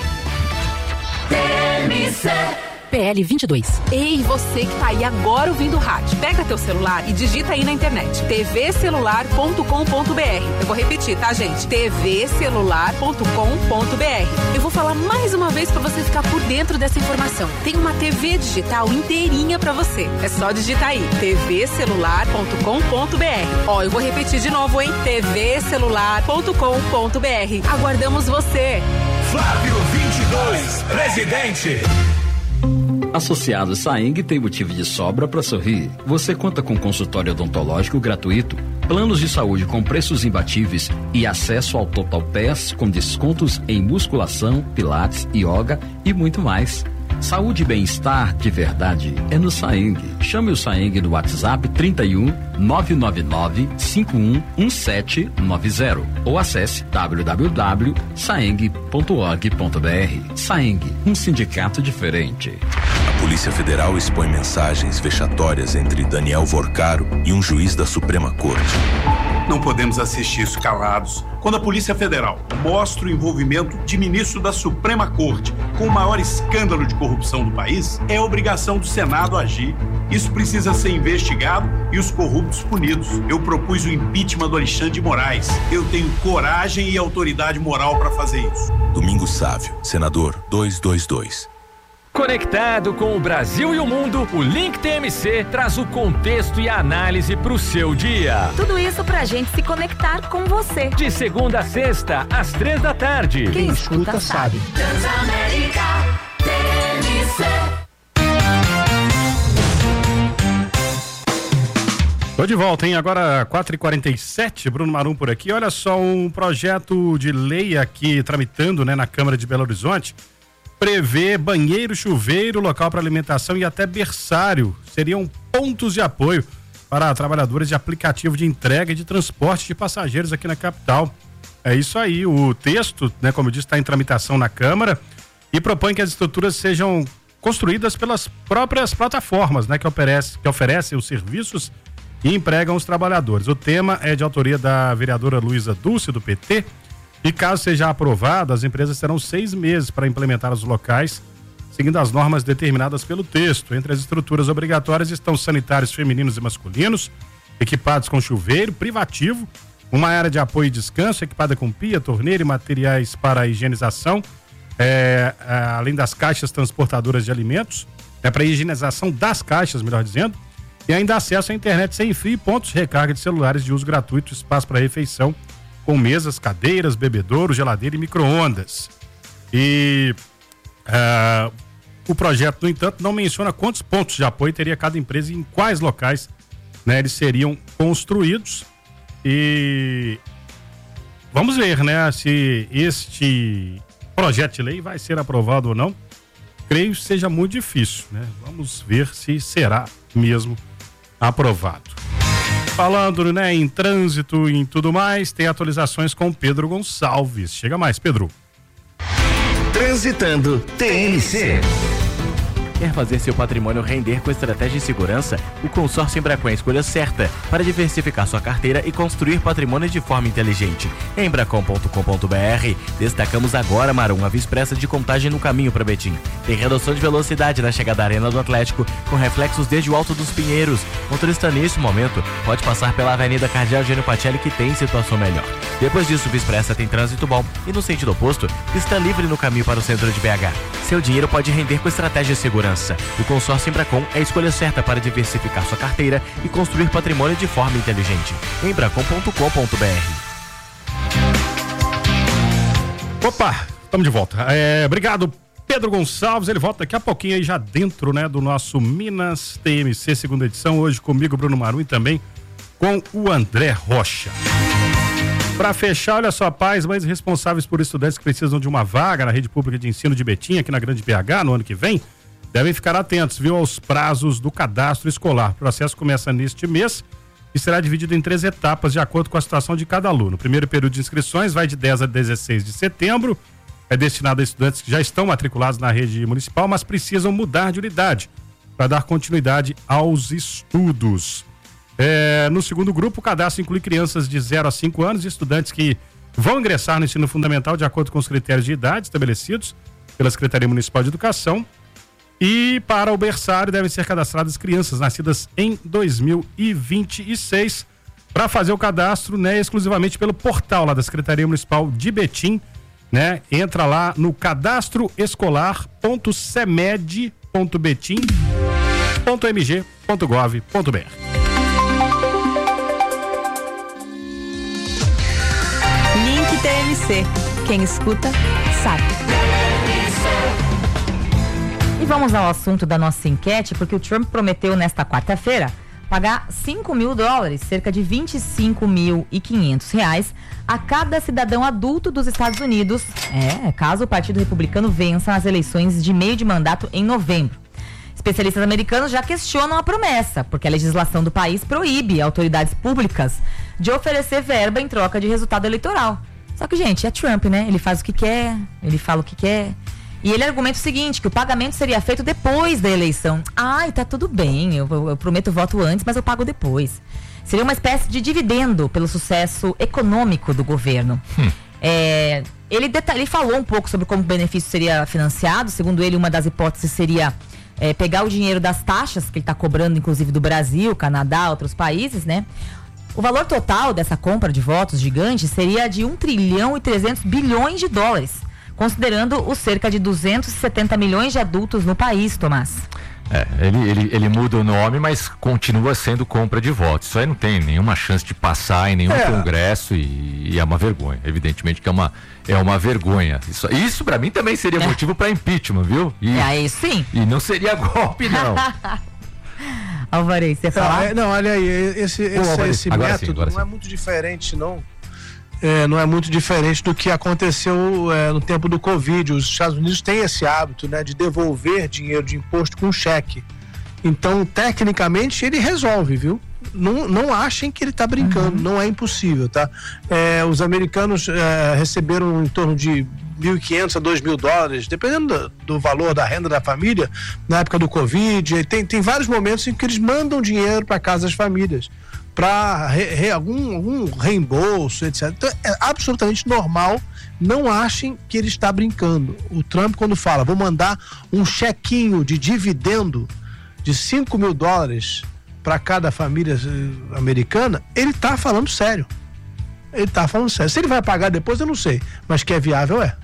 T M C. P L vinte e dois. Ei, você que tá aí agora ouvindo rádio, pega teu celular e digita aí na internet t v celular ponto com ponto b r. Eu vou repetir, tá, gente? t v celular ponto com ponto b r. Eu vou falar mais uma vez pra você ficar por dentro dessa informação. Tem uma T V digital inteirinha pra você. É só digitar aí t v celular ponto com ponto b r. Ó, eu vou repetir de novo, hein? t v celular ponto com ponto b r. Aguardamos você. Flávio vinte e dois, presidente. Associado Saeng tem motivo de sobra para sorrir. Você conta com consultório odontológico gratuito, planos de saúde com preços imbatíveis e acesso ao Total Pass com descontos em musculação, pilates, yoga e muito mais. Saúde e bem-estar de verdade é no Saeng. Chame o Saeng no WhatsApp trinta e um, nove nove nove, cinco um um sete nove zero ou acesse w w w ponto saeng ponto org ponto b r. Saeng, um sindicato diferente. A Polícia Federal expõe mensagens vexatórias entre Daniel Vorcaro e um juiz da Suprema Corte. Não podemos assistir isso calados. Quando a Polícia Federal mostra o envolvimento de ministro da Suprema Corte com o maior escândalo de corrupção do país, é obrigação do Senado agir. Isso precisa ser investigado e os corruptos punidos. Eu propus o impeachment do Alexandre de Moraes. Eu tenho coragem e autoridade moral para fazer isso. Domingos Sávio, senador duzentos e vinte e dois. Conectado com o Brasil e o mundo, o Link T M C traz o contexto e a análise para o seu dia. Tudo isso pra gente se conectar com você. De segunda a sexta, às três da tarde. Quem, Quem escuta, escuta sabe. Transamérica T M C. Tô de volta, hein? Agora quatro e quarenta e sete, Bruno Marum por aqui. Olha só, um projeto de lei aqui tramitando, né, na Câmara de Belo Horizonte. Prevê banheiro, chuveiro, local para alimentação e até berçário seriam pontos de apoio para trabalhadores de aplicativo de entrega e de transporte de passageiros aqui na capital. É isso aí, o texto, né, como eu disse, está em tramitação na Câmara e propõe que as estruturas sejam construídas pelas próprias plataformas, né, que oferecem, que oferecem os serviços e empregam os trabalhadores. O tema é de autoria da vereadora Luísa Dulce, do P T. E caso seja aprovado, as empresas terão seis meses para implementar os locais, seguindo as normas determinadas pelo texto. Entre as estruturas obrigatórias estão sanitários femininos e masculinos, equipados com chuveiro, privativo, uma área de apoio e descanso, equipada com pia, torneira e materiais para a higienização, é, além das caixas transportadoras de alimentos, é para a higienização das caixas, melhor dizendo, e ainda acesso à internet sem fio e pontos de recarga de celulares de uso gratuito, espaço para refeição, com mesas, cadeiras, bebedouro, geladeira e micro-ondas. E uh, o projeto, no entanto, não menciona quantos pontos de apoio teria cada empresa e em quais locais, né, eles seriam construídos. E vamos ver, né, se este projeto de lei vai ser aprovado ou não. Creio que seja muito difícil, né? Vamos ver se será mesmo aprovado. Falando, né, em trânsito e em tudo mais, tem atualizações com Pedro Gonçalves. Chega mais, Pedro. Transitando T M C. Quer fazer seu patrimônio render com estratégia e segurança? O consórcio Embracon é a escolha certa para diversificar sua carteira e construir patrimônio de forma inteligente. Em embracon ponto com ponto b r, destacamos agora, Marum, a via expressa de Contagem no caminho para Betim. Tem redução de velocidade na chegada à Arena do Atlético, com reflexos desde o Alto dos Pinheiros. Motorista, nesse momento, pode passar pela Avenida Cardeal Gênio Pacelli, que tem situação melhor. Depois disso, via expressa tem trânsito bom e, no sentido oposto, está livre no caminho para o centro de B H. Seu dinheiro pode render com estratégia e segurança. O consórcio Embracon é a escolha certa para diversificar sua carteira e construir patrimônio de forma inteligente. embracon ponto com ponto b r. Opa, estamos de volta. É, obrigado, Pedro Pedro Gonçalves, ele volta daqui a pouquinho aí já dentro, né, do nosso Minas T M C segunda edição, hoje comigo, Bruno Marum, e também com o André Rocha. Para fechar, olha só, pais, mães responsáveis por estudantes que precisam de uma vaga na rede pública de ensino de Betim, aqui na Grande B H, no ano que vem, devem ficar atentos, viu, aos prazos do cadastro escolar. O processo começa neste mês e será dividido em três etapas, de acordo com a situação de cada aluno. O primeiro período de inscrições vai de dez a dezesseis de setembro, é destinado a estudantes que já estão matriculados na rede municipal, mas precisam mudar de unidade para dar continuidade aos estudos. É, no segundo grupo, o cadastro inclui crianças de zero a cinco anos e estudantes que vão ingressar no ensino fundamental de acordo com os critérios de idade estabelecidos pela Secretaria Municipal de Educação. E para o berçário devem ser cadastradas crianças nascidas em dois mil e vinte e seis. Para fazer o cadastro, né, exclusivamente pelo portal lá da Secretaria Municipal de Betim, né? Entra lá no cadastro escolar ponto semed ponto betim ponto m g ponto gov ponto b r. Link T M C. Quem escuta, sabe. E vamos ao assunto da nossa enquete, porque o Trump prometeu nesta quarta-feira pagar cinco mil dólares, cerca de vinte e cinco mil e quinhentos reais, a cada cidadão adulto dos Estados Unidos, é, caso o Partido Republicano vença nas eleições de meio de mandato em novembro. Especialistas americanos já questionam a promessa, porque a legislação do país proíbe autoridades públicas de oferecer verba em troca de resultado eleitoral. Só que, gente, é Trump, né? Ele faz o que quer, ele fala o que quer. E ele argumenta o seguinte, que o pagamento seria feito depois da eleição. Ai, tá tudo bem, eu, eu prometo o voto antes, mas eu pago depois. Seria uma espécie de dividendo pelo sucesso econômico do governo. Hum. É, ele, detalhe, ele falou um pouco sobre como o benefício seria financiado. Segundo ele, uma das hipóteses seria é, pegar o dinheiro das taxas que ele está cobrando, inclusive do Brasil, Canadá, outros países, né? O valor total dessa compra de votos gigante seria de um trilhão e trezentos bilhões de dólares, considerando os cerca de duzentos e setenta milhões de adultos no país, Tomás. É, ele, ele, ele muda o nome, mas continua sendo compra de votos. Isso aí não tem nenhuma chance de passar em nenhum é. congresso e, e é uma vergonha. Evidentemente que é uma, é uma vergonha. Isso, isso para mim também seria é. motivo para impeachment, viu? E, é isso sim. E não seria golpe, não. Alvarez, você fala? Não, não, olha aí, esse, esse, Pô, Alvarez, esse método sim, não sim. é muito diferente, não. É, não é muito diferente do que aconteceu é, no tempo do Covid. Os Estados Unidos têm esse hábito, né, de devolver dinheiro de imposto com cheque. Então, tecnicamente, ele resolve, viu? Não, não achem que ele está brincando, uhum. não é impossível, tá? É, os americanos é, receberam em torno de mil e quinhentos a dois mil dólares, dependendo do, do valor da renda da família, na época do Covid. Tem, tem vários momentos em que eles mandam dinheiro para casa das famílias, para algum, algum reembolso, etcétera. Então é absolutamente normal, não achem que ele está brincando. O Trump, quando fala, vou mandar um chequinho de dividendo de cinco mil dólares para cada família americana, ele está falando sério. Ele está falando sério. Se ele vai pagar depois, eu não sei, mas que é viável, é.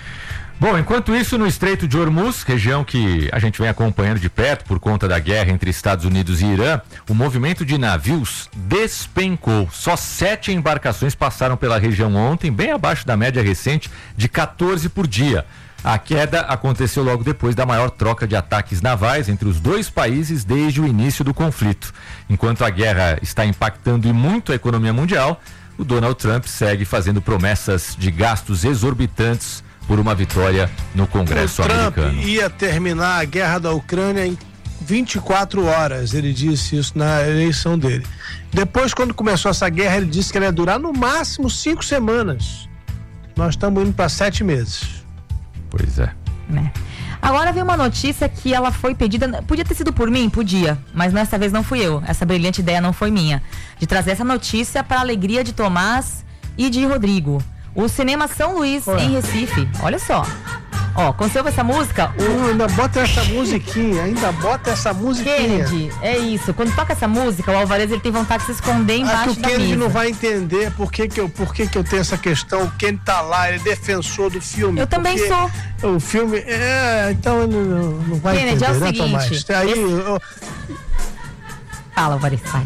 Bom, enquanto isso, no Estreito de Hormuz, região que a gente vem acompanhando de perto por conta da guerra entre Estados Unidos e Irã, o movimento de navios despencou. Só sete embarcações passaram pela região ontem, bem abaixo da média recente de quatorze por dia. A queda aconteceu logo depois da maior troca de ataques navais entre os dois países desde o início do conflito. Enquanto a guerra está impactando e muito a economia mundial, o Donald Trump segue fazendo promessas de gastos exorbitantes por uma vitória no Congresso o Trump americano. Ia terminar a guerra da Ucrânia em vinte e quatro horas, ele disse isso na eleição dele. Depois, quando começou essa guerra, ele disse que ela ia durar no máximo cinco semanas. Nós estamos indo para sete meses. Pois é. é. Agora veio uma notícia que ela foi pedida, podia ter sido por mim? Podia, mas dessa vez não fui eu. Essa brilhante ideia não foi minha, de trazer essa notícia para a alegria de Tomás e de Rodrigo. O Cinema São Luís, Ué. em Recife, olha só. Ó, aconteceu com essa música? O... Uh, ainda bota essa musiquinha, ainda bota essa musiquinha. Kennedy, é isso. Quando toca essa música, o Alvarez ele tem vontade de se esconder embaixo Acho que da o Kennedy mesa. não vai entender por que que eu, por que que eu tenho essa questão. O Kennedy tá lá, ele é defensor do filme. Eu também sou. O filme, é, então não, não vai Kennedy, entender, é o né, seguinte, Tomás? Aí, esse... eu... Fala, Alvarez, vai.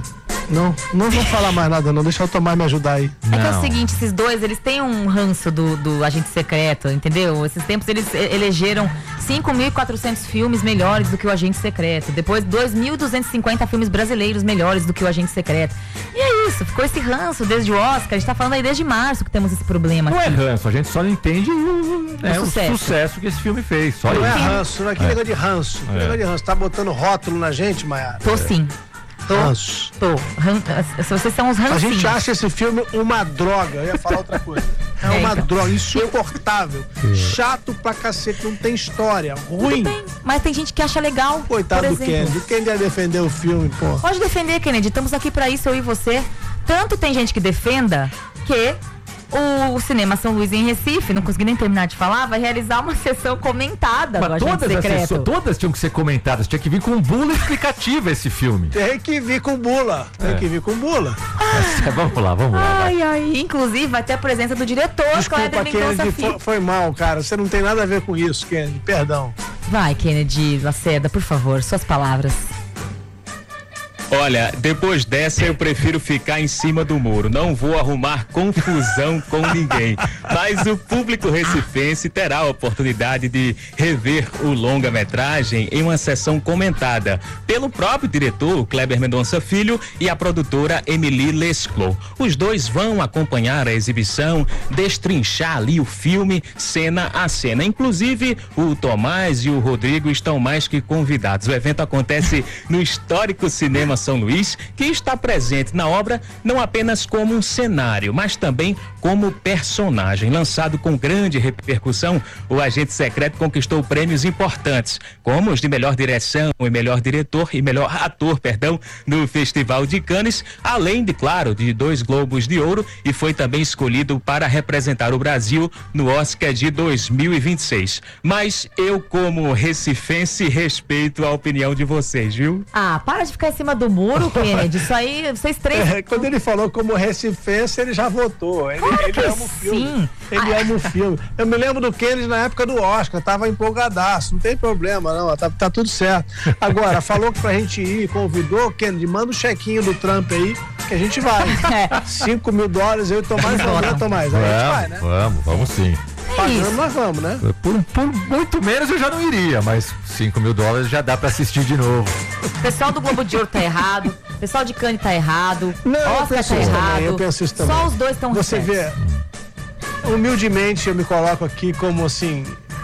Não, não vou falar mais nada não, deixa o Tomás me ajudar aí. É que é o seguinte, esses dois, eles têm um ranço do, do agente secreto, entendeu? Esses tempos eles elegeram cinco mil e quatrocentos filmes melhores do que o agente secreto. Depois dois mil duzentos e cinquenta filmes brasileiros melhores do que o agente secreto. E é isso, ficou esse ranço desde o Oscar. A gente tá falando aí desde março que temos esse problema Não aqui. é ranço, a gente só não entende o, é, o, sucesso. o sucesso que esse filme fez. Só não isso. é ranço, não é que É. negócio de ranço. Que É. negócio de ranço. Tá botando rótulo na gente, Maiara? Tô sim. Tô. Ranço. Tô. Ran... Se vocês são os rancinhos. A gente acha esse filme uma droga. Eu ia falar outra coisa. É, É, uma então. droga, insuportável. Chato pra cacete, não tem história. Ruim. Tudo bem, mas tem gente que acha legal. Coitado por do exemplo. Kennedy. Quem ia defender o filme, pô? Pode defender, Kennedy. Estamos aqui pra isso, eu e você. Tanto tem gente que defenda que o Cinema São Luís em Recife, não consegui nem terminar de falar, vai realizar uma sessão comentada do Mas Agente todas, as Secreto. sessões- todas tinham que ser comentadas, tinha que vir com bula explicativa esse filme. Tem que vir com bula. Tem É. que vir com bula. Mas, vamos lá, vamos lá. vai. Ai, ai. Inclusive, vai ter a presença do diretor, Desculpa, Kleber Mendonça Kennedy, Filho. foi, foi mal, cara. Você não tem nada a ver com isso, Kennedy. Perdão. Vai, Kennedy Lacerda, por favor, suas palavras. Olha, depois dessa eu prefiro ficar em cima do muro. Não vou arrumar confusão com ninguém. Mas o público recifense terá a oportunidade de rever o longa-metragem em uma sessão comentada pelo próprio diretor, Kleber Mendonça Filho, e a produtora Emily Lesclos. Os dois vão acompanhar a exibição, destrinchar ali o filme, cena a cena. Inclusive, o Tomás e o Rodrigo estão mais que convidados. O evento acontece no histórico Cinema São Luís, que está presente na obra não apenas como um cenário, mas também como personagem. Lançado com grande repercussão, o Agente Secreto conquistou prêmios importantes, como os de melhor direção e melhor diretor e melhor ator, perdão, no Festival de Cannes, além de, claro, de dois Globos de Ouro, e foi também escolhido para representar o Brasil no Oscar de dois mil e vinte e seis. Mas eu, como recifense, respeito a opinião de vocês, viu? Ah, para de ficar em cima do muro, Kennedy. Isso aí, vocês três. É, quando ele falou como recifense, ele já votou. Ele, Claro ele que ama o filme. sim. Ele Ah. ama o filme. Eu me lembro do Kennedy na época do Oscar, tava empolgadaço. Não tem problema, não. Tá, tá tudo certo. Agora, falou que pra gente ir, convidou, Kennedy, manda o chequinho do Trump aí, que a gente vai. cinco mil dólares, eu e Tomás, não, né, Tomás? Aí a gente vai, né? Vamos, vamos sim. Pagando, nós vamos, né? Por, por muito menos eu já não iria, mas cinco mil dólares já dá pra assistir de novo. O pessoal do Globo de Ouro tá errado, o pessoal de Cannes tá errado, Não, eu Oscar penso tá isso errado. também, eu penso isso também. Só os dois estão Você vê, humildemente eu me coloco aqui como assim,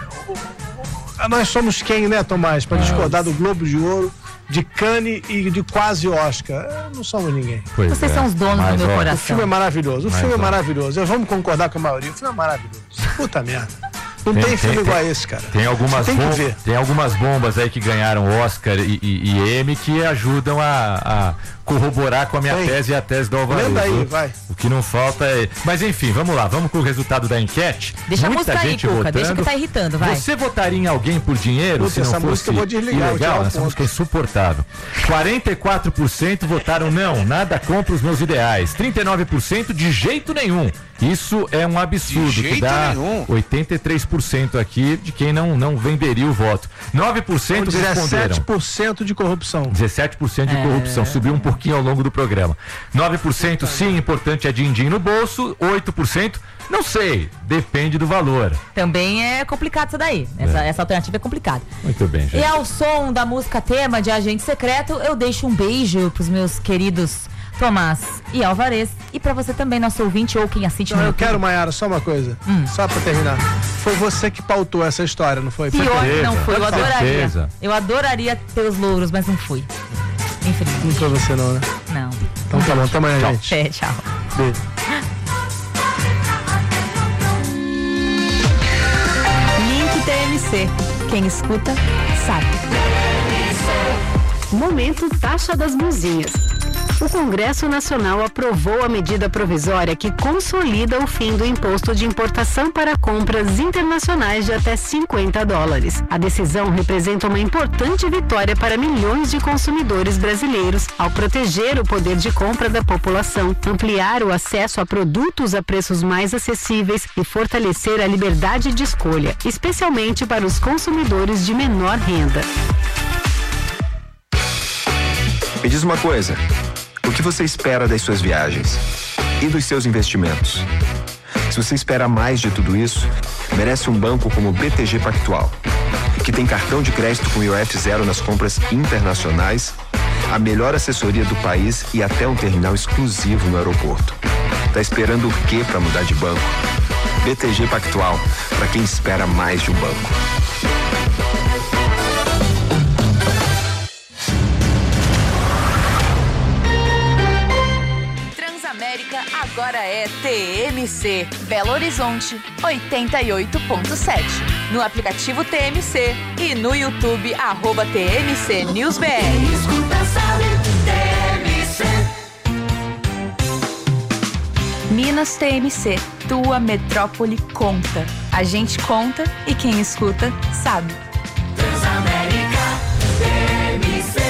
nós somos quem, né, Tomás, para discordar do Globo de Ouro, de Cannes e de quase Oscar? Não somos ninguém. Pois Vocês é. são os donos Mas, do meu ó, coração. O filme é maravilhoso, o Mas, filme é ó. maravilhoso. Eu vamos concordar com a maioria, o filme é maravilhoso. Puta merda. Não tem, filme igual a esse, cara. Tem algumas, Tem que bom- ver. tem algumas bombas aí que ganharam Oscar e, e, e Emmy que ajudam a, a corroborar com a minha Tem. tese e a tese do Alvaruzo. Lembra aí, vai. O que não falta é... Mas enfim, vamos lá, vamos com o resultado da enquete. Deixa a Muita música aí, gente Cuca, votando. deixa que tá irritando, vai. Você votaria em alguém por dinheiro Puta, se não essa fosse música eu vou desligar, vou tirar ilegal? o Essa ponto. música é insuportável. quarenta e quatro por cento votaram não, nada contra os meus ideais. trinta e nove por cento de jeito nenhum. Isso é um absurdo, De que jeito dá nenhum. oitenta e três por cento aqui de quem não, não venderia o voto. nove por cento responderam. dezessete por cento de corrupção. dezessete por cento de É. corrupção, subiu um pouquinho ao longo do programa. nove por cento sim, importante é din-din no bolso. oito por cento não sei, depende do valor. Também é complicado isso daí. Essa, essa alternativa é complicada. Muito bem, gente. E ao som da música tema de Agente Secreto, eu deixo um beijo pros meus queridos Tomás e Alvarez. E pra você também, nosso ouvinte ou quem assiste Não, no eu YouTube. quero, Maiara, só uma coisa. Só pra terminar. Foi você que pautou essa história, não foi? Pior Foi que não foi, eu Com adoraria. certeza. Eu adoraria ter os louros, mas não fui. Infelizmente. Não foi você não, né? Não. Então tá bom, até amanhã, Tchau. gente. É, tchau. Beijo. Link T M C. Quem escuta, sabe. Momento Taxa das Blusinhas. O Congresso Nacional aprovou a medida provisória que consolida o fim do imposto de importação para compras internacionais de até cinquenta dólares. A decisão representa uma importante vitória para milhões de consumidores brasileiros ao proteger o poder de compra da população, ampliar o acesso a produtos a preços mais acessíveis e fortalecer a liberdade de escolha, especialmente para os consumidores de menor renda. Me diz uma coisa, O que você espera das suas viagens e dos seus investimentos? Se você espera mais de tudo isso, merece um banco como o B T G Pactual, que tem cartão de crédito com I O F zero nas compras internacionais, a melhor assessoria do país e até um terminal exclusivo no aeroporto. Tá esperando o quê para mudar de banco? B T G Pactual, para quem espera mais de um banco. Transamérica agora é T M C, Belo Horizonte, oitenta e oito ponto sete. No aplicativo T M C e no YouTube, arroba T M C News B R. Minas T M C, tua metrópole conta. A gente conta e quem escuta sabe. Transamérica T M C.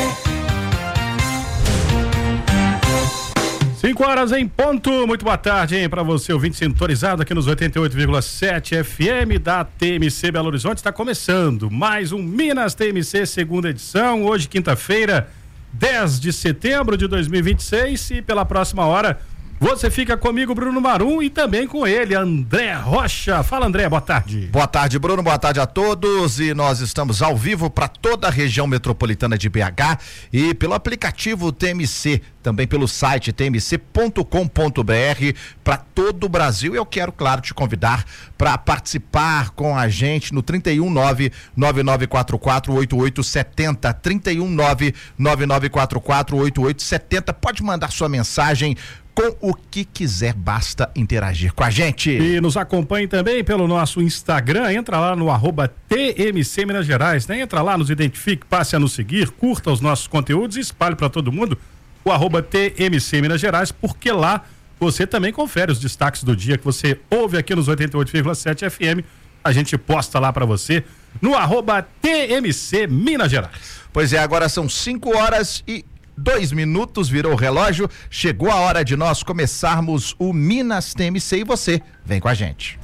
cinco horas em ponto, muito boa tarde, hein, pra você, ouvinte sintonizado aqui nos oitenta e oito vírgula sete F M da T M C Belo Horizonte. Está começando mais um Minas T M C, segunda edição, hoje quinta-feira, dez de setembro de dois mil e vinte e seis, e pela próxima hora você fica comigo, Bruno Marum, e também com ele, André Rocha. Fala, André, boa tarde. Boa tarde, Bruno, boa tarde a todos, e nós estamos ao vivo para toda a região metropolitana de B H e pelo aplicativo T M C, também pelo site t m c ponto com ponto b r para todo o Brasil. E eu quero, claro, te convidar para participar com a gente no trinta e um nove nove nove quatro quatro oito oito sete zero, trinta e um nove nove nove quatro quatro oito oito sete zero. Pode mandar sua mensagem com o que quiser, basta interagir com a gente. E nos acompanhe também pelo nosso Instagram, entra lá no arroba T M C Minas Gerais, né? Entra lá, nos identifique, passe a nos seguir, curta os nossos conteúdos e espalhe para todo mundo o arroba T M C Minas Gerais, porque lá você também confere os destaques do dia que você ouve aqui nos oitenta e oito vírgula sete F M. A gente posta lá para você no arroba T M C Minas Gerais. Pois é, agora são cinco horas e dois minutos, virou o relógio, chegou a hora de nós começarmos o Minas T M C e você vem com a gente.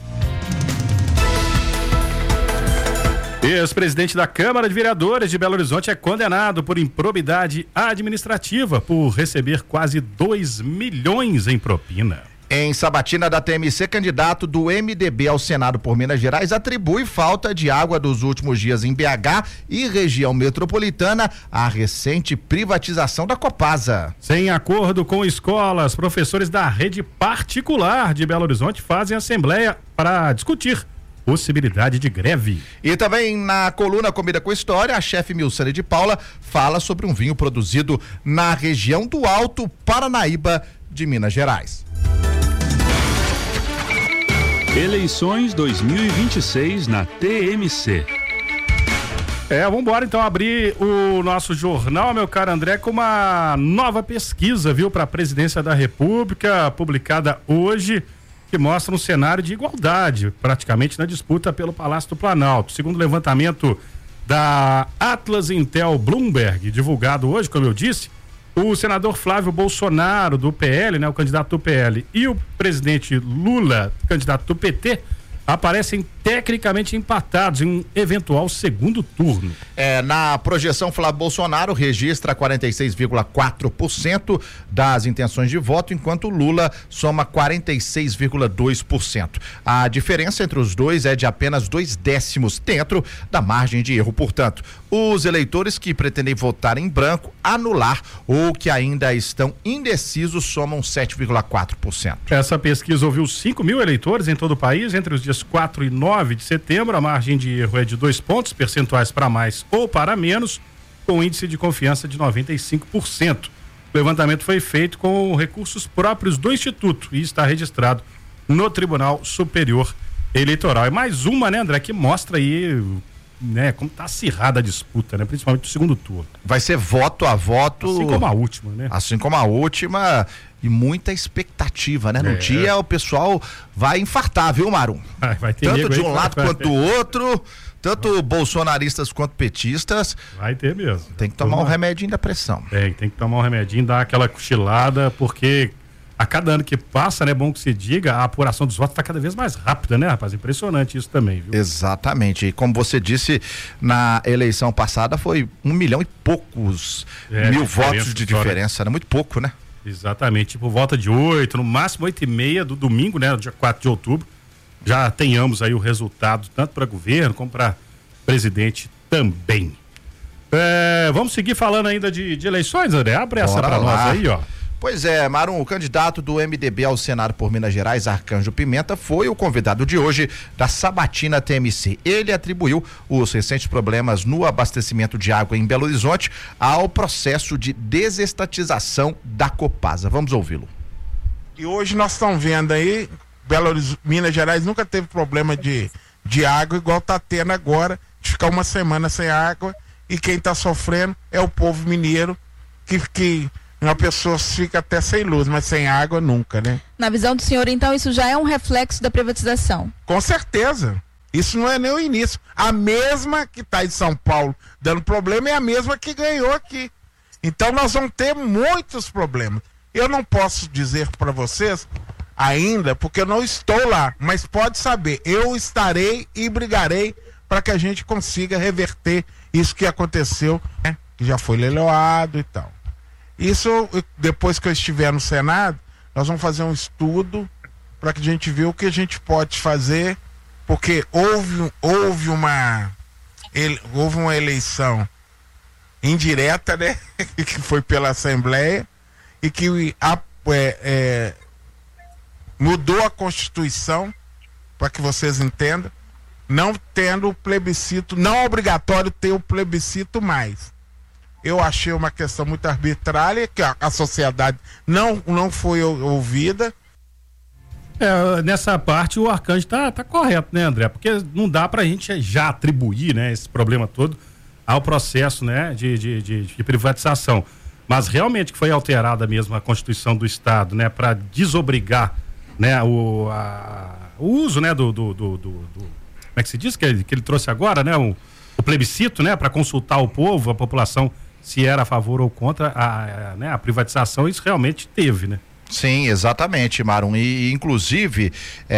Ex-presidente da Câmara de Vereadores de Belo Horizonte é condenado por improbidade administrativa por receber quase dois milhões em propina. Em sabatina da T M C, candidato do M D B ao Senado por Minas Gerais atribui falta de água dos últimos dias em B H e região metropolitana à recente privatização da Copasa. Sem acordo com escolas, professores da rede particular de Belo Horizonte fazem assembleia para discutir possibilidade de greve. E também na coluna Comida com História, a chefe Milcene de Paula fala sobre um vinho produzido na região do Alto Paranaíba de Minas Gerais. Eleições dois mil e vinte e seis na T M C. É, vamos embora então abrir o nosso jornal, meu caro André, com uma nova pesquisa, viu, para a presidência da República, publicada hoje, que mostra um cenário de igualdade, praticamente na disputa pelo Palácio do Planalto. Segundo o levantamento da Atlas Intel Bloomberg, divulgado hoje, como eu disse, o senador Flávio Bolsonaro, do P L, né, o candidato do P L, e o presidente Lula, candidato do P T, aparecem tecnicamente empatados em um eventual segundo turno. É, na projeção, Flávio Bolsonaro registra quarenta e seis vírgula quatro por cento das intenções de voto, enquanto Lula soma quarenta e seis vírgula dois por cento. A diferença entre os dois é de apenas dois décimos dentro da margem de erro. Portanto, os eleitores que pretendem votar em branco, anular ou que ainda estão indecisos somam sete vírgula quatro por cento. Essa pesquisa ouviu cinco mil eleitores em todo o país entre os dias quatro e nove de setembro. A margem de erro é de dois pontos percentuais para mais ou para menos, com índice de confiança de noventa e cinco por cento. O levantamento foi feito com recursos próprios do Instituto e está registrado no Tribunal Superior Eleitoral. É mais uma, né, André, que mostra aí, né, como está acirrada a disputa, né, principalmente no segundo turno. Vai ser voto a voto. Assim como a última, né? Assim como a última. E muita expectativa, né? No É. dia o pessoal vai infartar, viu, Marum? Vai, vai ter Tanto nego de aí um que lado vai- quanto do outro, tanto bolsonaristas quanto petistas. Vai ter mesmo. Tem que tomar um Vamos lá. remedinho da pressão. Tem, tem que tomar um remedinho, dar aquela cochilada, porque a cada ano que passa, né, bom que se diga, a apuração dos votos está cada vez mais rápida, né, rapaz? Impressionante isso também, viu? Exatamente. E como você disse, na eleição passada foi um milhão e poucos É, mil diferença votos de só, né? diferença, né? Muito pouco, né? Exatamente, por volta de oito, no máximo oito e meia do domingo, né, dia quatro de outubro, já tenhamos aí o resultado, tanto para governo como para presidente também. É, vamos seguir falando ainda de, de eleições, André? Abre essa para nós aí, ó. Pois é, Marum, o candidato do M D B ao Senado por Minas Gerais, Arcanjo Pimenta, foi o convidado de hoje da Sabatina T M C. Ele atribuiu os recentes problemas no abastecimento de água em Belo Horizonte ao processo de desestatização da Copasa. Vamos ouvi-lo. E hoje nós estamos vendo aí, Belo Horizonte, Minas Gerais nunca teve problema de, de água igual está tendo agora, de ficar uma semana sem água, e quem está sofrendo é o povo mineiro, que... que uma pessoa fica até sem luz, mas sem água nunca, né? Na visão do senhor, então, isso já é um reflexo da privatização? Com certeza. Isso não é nem o início. A mesma que está em São Paulo dando problema é a mesma que ganhou aqui. Então nós vamos ter muitos problemas. Eu não posso dizer para vocês ainda, porque eu não estou lá, mas pode saber, eu estarei e brigarei para que a gente consiga reverter isso que aconteceu, né? Que já foi leiloado e tal. Isso, depois que eu estiver no Senado, nós vamos fazer um estudo para que a gente veja o que a gente pode fazer, porque houve, houve, uma, ele, houve uma eleição indireta, né? Que foi pela Assembleia e que a, é, é, mudou a Constituição, para que vocês entendam, não tendo o plebiscito, não é obrigatório ter o plebiscito mais. Eu achei uma questão muito arbitrária, que a, a sociedade não, não foi ouvida. É, nessa parte o Arcanjo tá, tá correto, né, André? Porque não dá pra gente já atribuir, né, esse problema todo ao processo, né, de, de, de, de privatização. Mas realmente que foi alterada mesmo a Constituição do Estado, né, para desobrigar, né, o, a, o uso, né, do, do, do, do, do como é que se diz que ele, que ele trouxe agora, né, o, o plebiscito, né, para consultar o povo, a população, se era a favor ou contra a, a, né, a privatização. Isso realmente teve, né? Sim, exatamente, Marum. E, inclusive,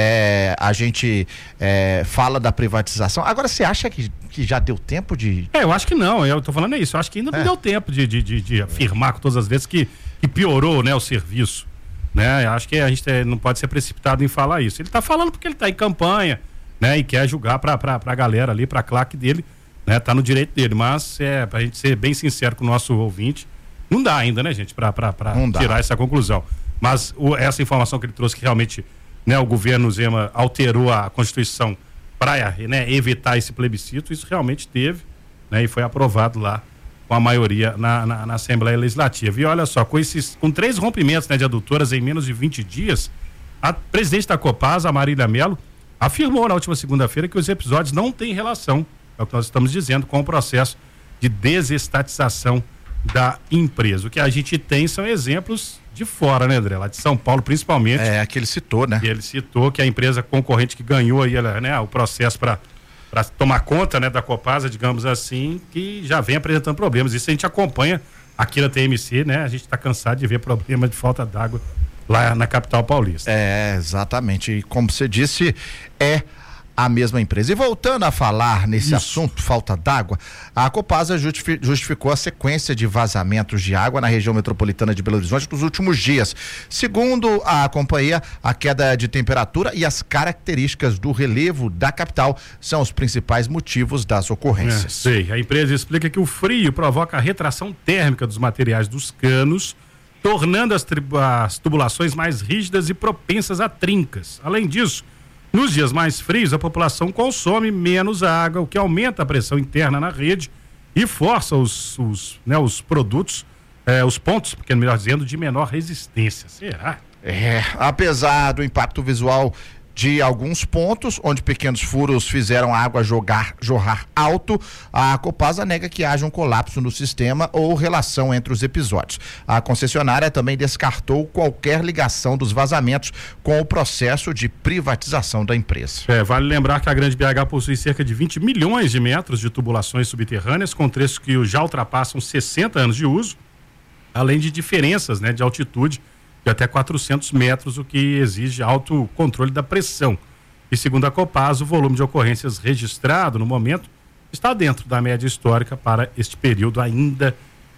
é, a gente é, fala da privatização. Agora, você acha que, que já deu tempo de. É, eu acho que não. Eu tô falando isso. Eu acho que ainda não é. deu tempo de, de, de, de afirmar com todas as vezes que, que piorou, né, o serviço. Né? Eu acho que a gente é, não pode ser precipitado em falar isso. Ele tá falando porque ele tá em campanha, né, e quer julgar pra, pra, pra galera ali, pra claque dele. Né, tá no direito dele, mas é pra gente ser bem sincero com o nosso ouvinte, não dá ainda, né, gente, pra, pra, pra tirar essa conclusão. Mas o, essa informação que ele trouxe, que realmente, né, o governo Zema alterou a Constituição para, né, evitar esse plebiscito, isso realmente teve, né, e foi aprovado lá com a maioria na, na, na Assembleia Legislativa. E olha só, com esses, com três rompimentos, né, de adutoras em menos de vinte dias, a presidente da Copasa, a Marília Melo, afirmou na última segunda-feira que os episódios não têm relação, é o que nós estamos dizendo, com o processo de desestatização da empresa. O que a gente tem são exemplos de fora, né, André? Lá de São Paulo, principalmente. É, que ele citou, né? E ele citou que a empresa concorrente que ganhou aí, né, o processo para para tomar conta, né, da Copasa, digamos assim, que já vem apresentando problemas. Isso a gente acompanha aqui na T M C, né? A gente está cansado de ver problema de falta d'água lá na capital paulista. É, exatamente. E como você disse, é a mesma empresa. E voltando a falar nesse Isso. assunto, falta d'água, a Copasa justifi- justificou a sequência de vazamentos de água na região metropolitana de Belo Horizonte nos últimos dias. Segundo a companhia, a queda de temperatura e as características do relevo da capital são os principais motivos das ocorrências. É, sei. A empresa explica que o frio provoca a retração térmica dos materiais dos canos, tornando as, tri- as tubulações mais rígidas e propensas a trincas. Além disso, nos dias mais frios, a população consome menos água, o que aumenta a pressão interna na rede e força os, os, né, os produtos, eh, os pontos, porque melhor dizendo, de menor resistência. Será? É, apesar do impacto visual de alguns pontos, onde pequenos furos fizeram a água jogar, jorrar alto, a Copasa nega que haja um colapso no sistema ou relação entre os episódios. A concessionária também descartou qualquer ligação dos vazamentos com o processo de privatização da empresa. É, vale lembrar que a Grande B H possui cerca de vinte milhões de metros de tubulações subterrâneas, com trechos que já ultrapassam sessenta anos de uso, além de diferenças, né, de altitude de até quatrocentos metros, o que exige alto controle da pressão. E segundo a Copasa, o volume de ocorrências registrado no momento está dentro da média histórica para este período ainda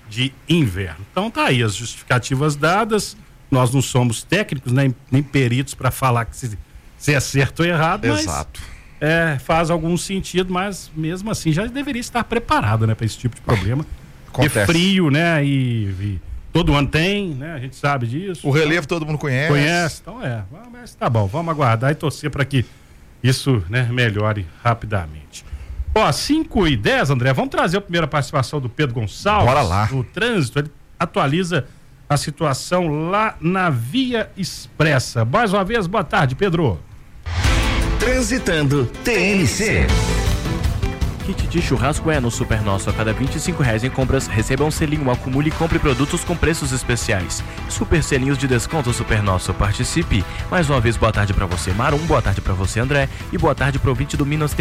de inverno. Então tá aí as justificativas dadas. Nós não somos técnicos, nem, nem peritos para falar que se, se é certo ou errado. Exato. Mas, é, faz algum sentido, mas mesmo assim já deveria estar preparado, né, para esse tipo de problema. Acontece. É frio, né? E, e todo ano tem, né? A gente sabe disso. O relevo todo mundo conhece. Conhece, então é. Mas tá bom, vamos aguardar e torcer para que isso, né, melhore rapidamente. Ó, cinco e dez, André, vamos trazer a primeira participação do Pedro Gonçalves. Bora lá. Do trânsito, ele atualiza a situação lá na Via Expressa. Mais uma vez, boa tarde, Pedro. Transitando T N C. Kit de churrasco é no Super Nosso. A cada vinte e cinco reais em compras, receba um selinho, acumule e compre produtos com preços especiais. Super selinhos de desconto Super Nosso. Participe. Mais uma vez, boa tarde pra você, Marum. Boa tarde pra você, André. E boa tarde pro ouvinte do Minas T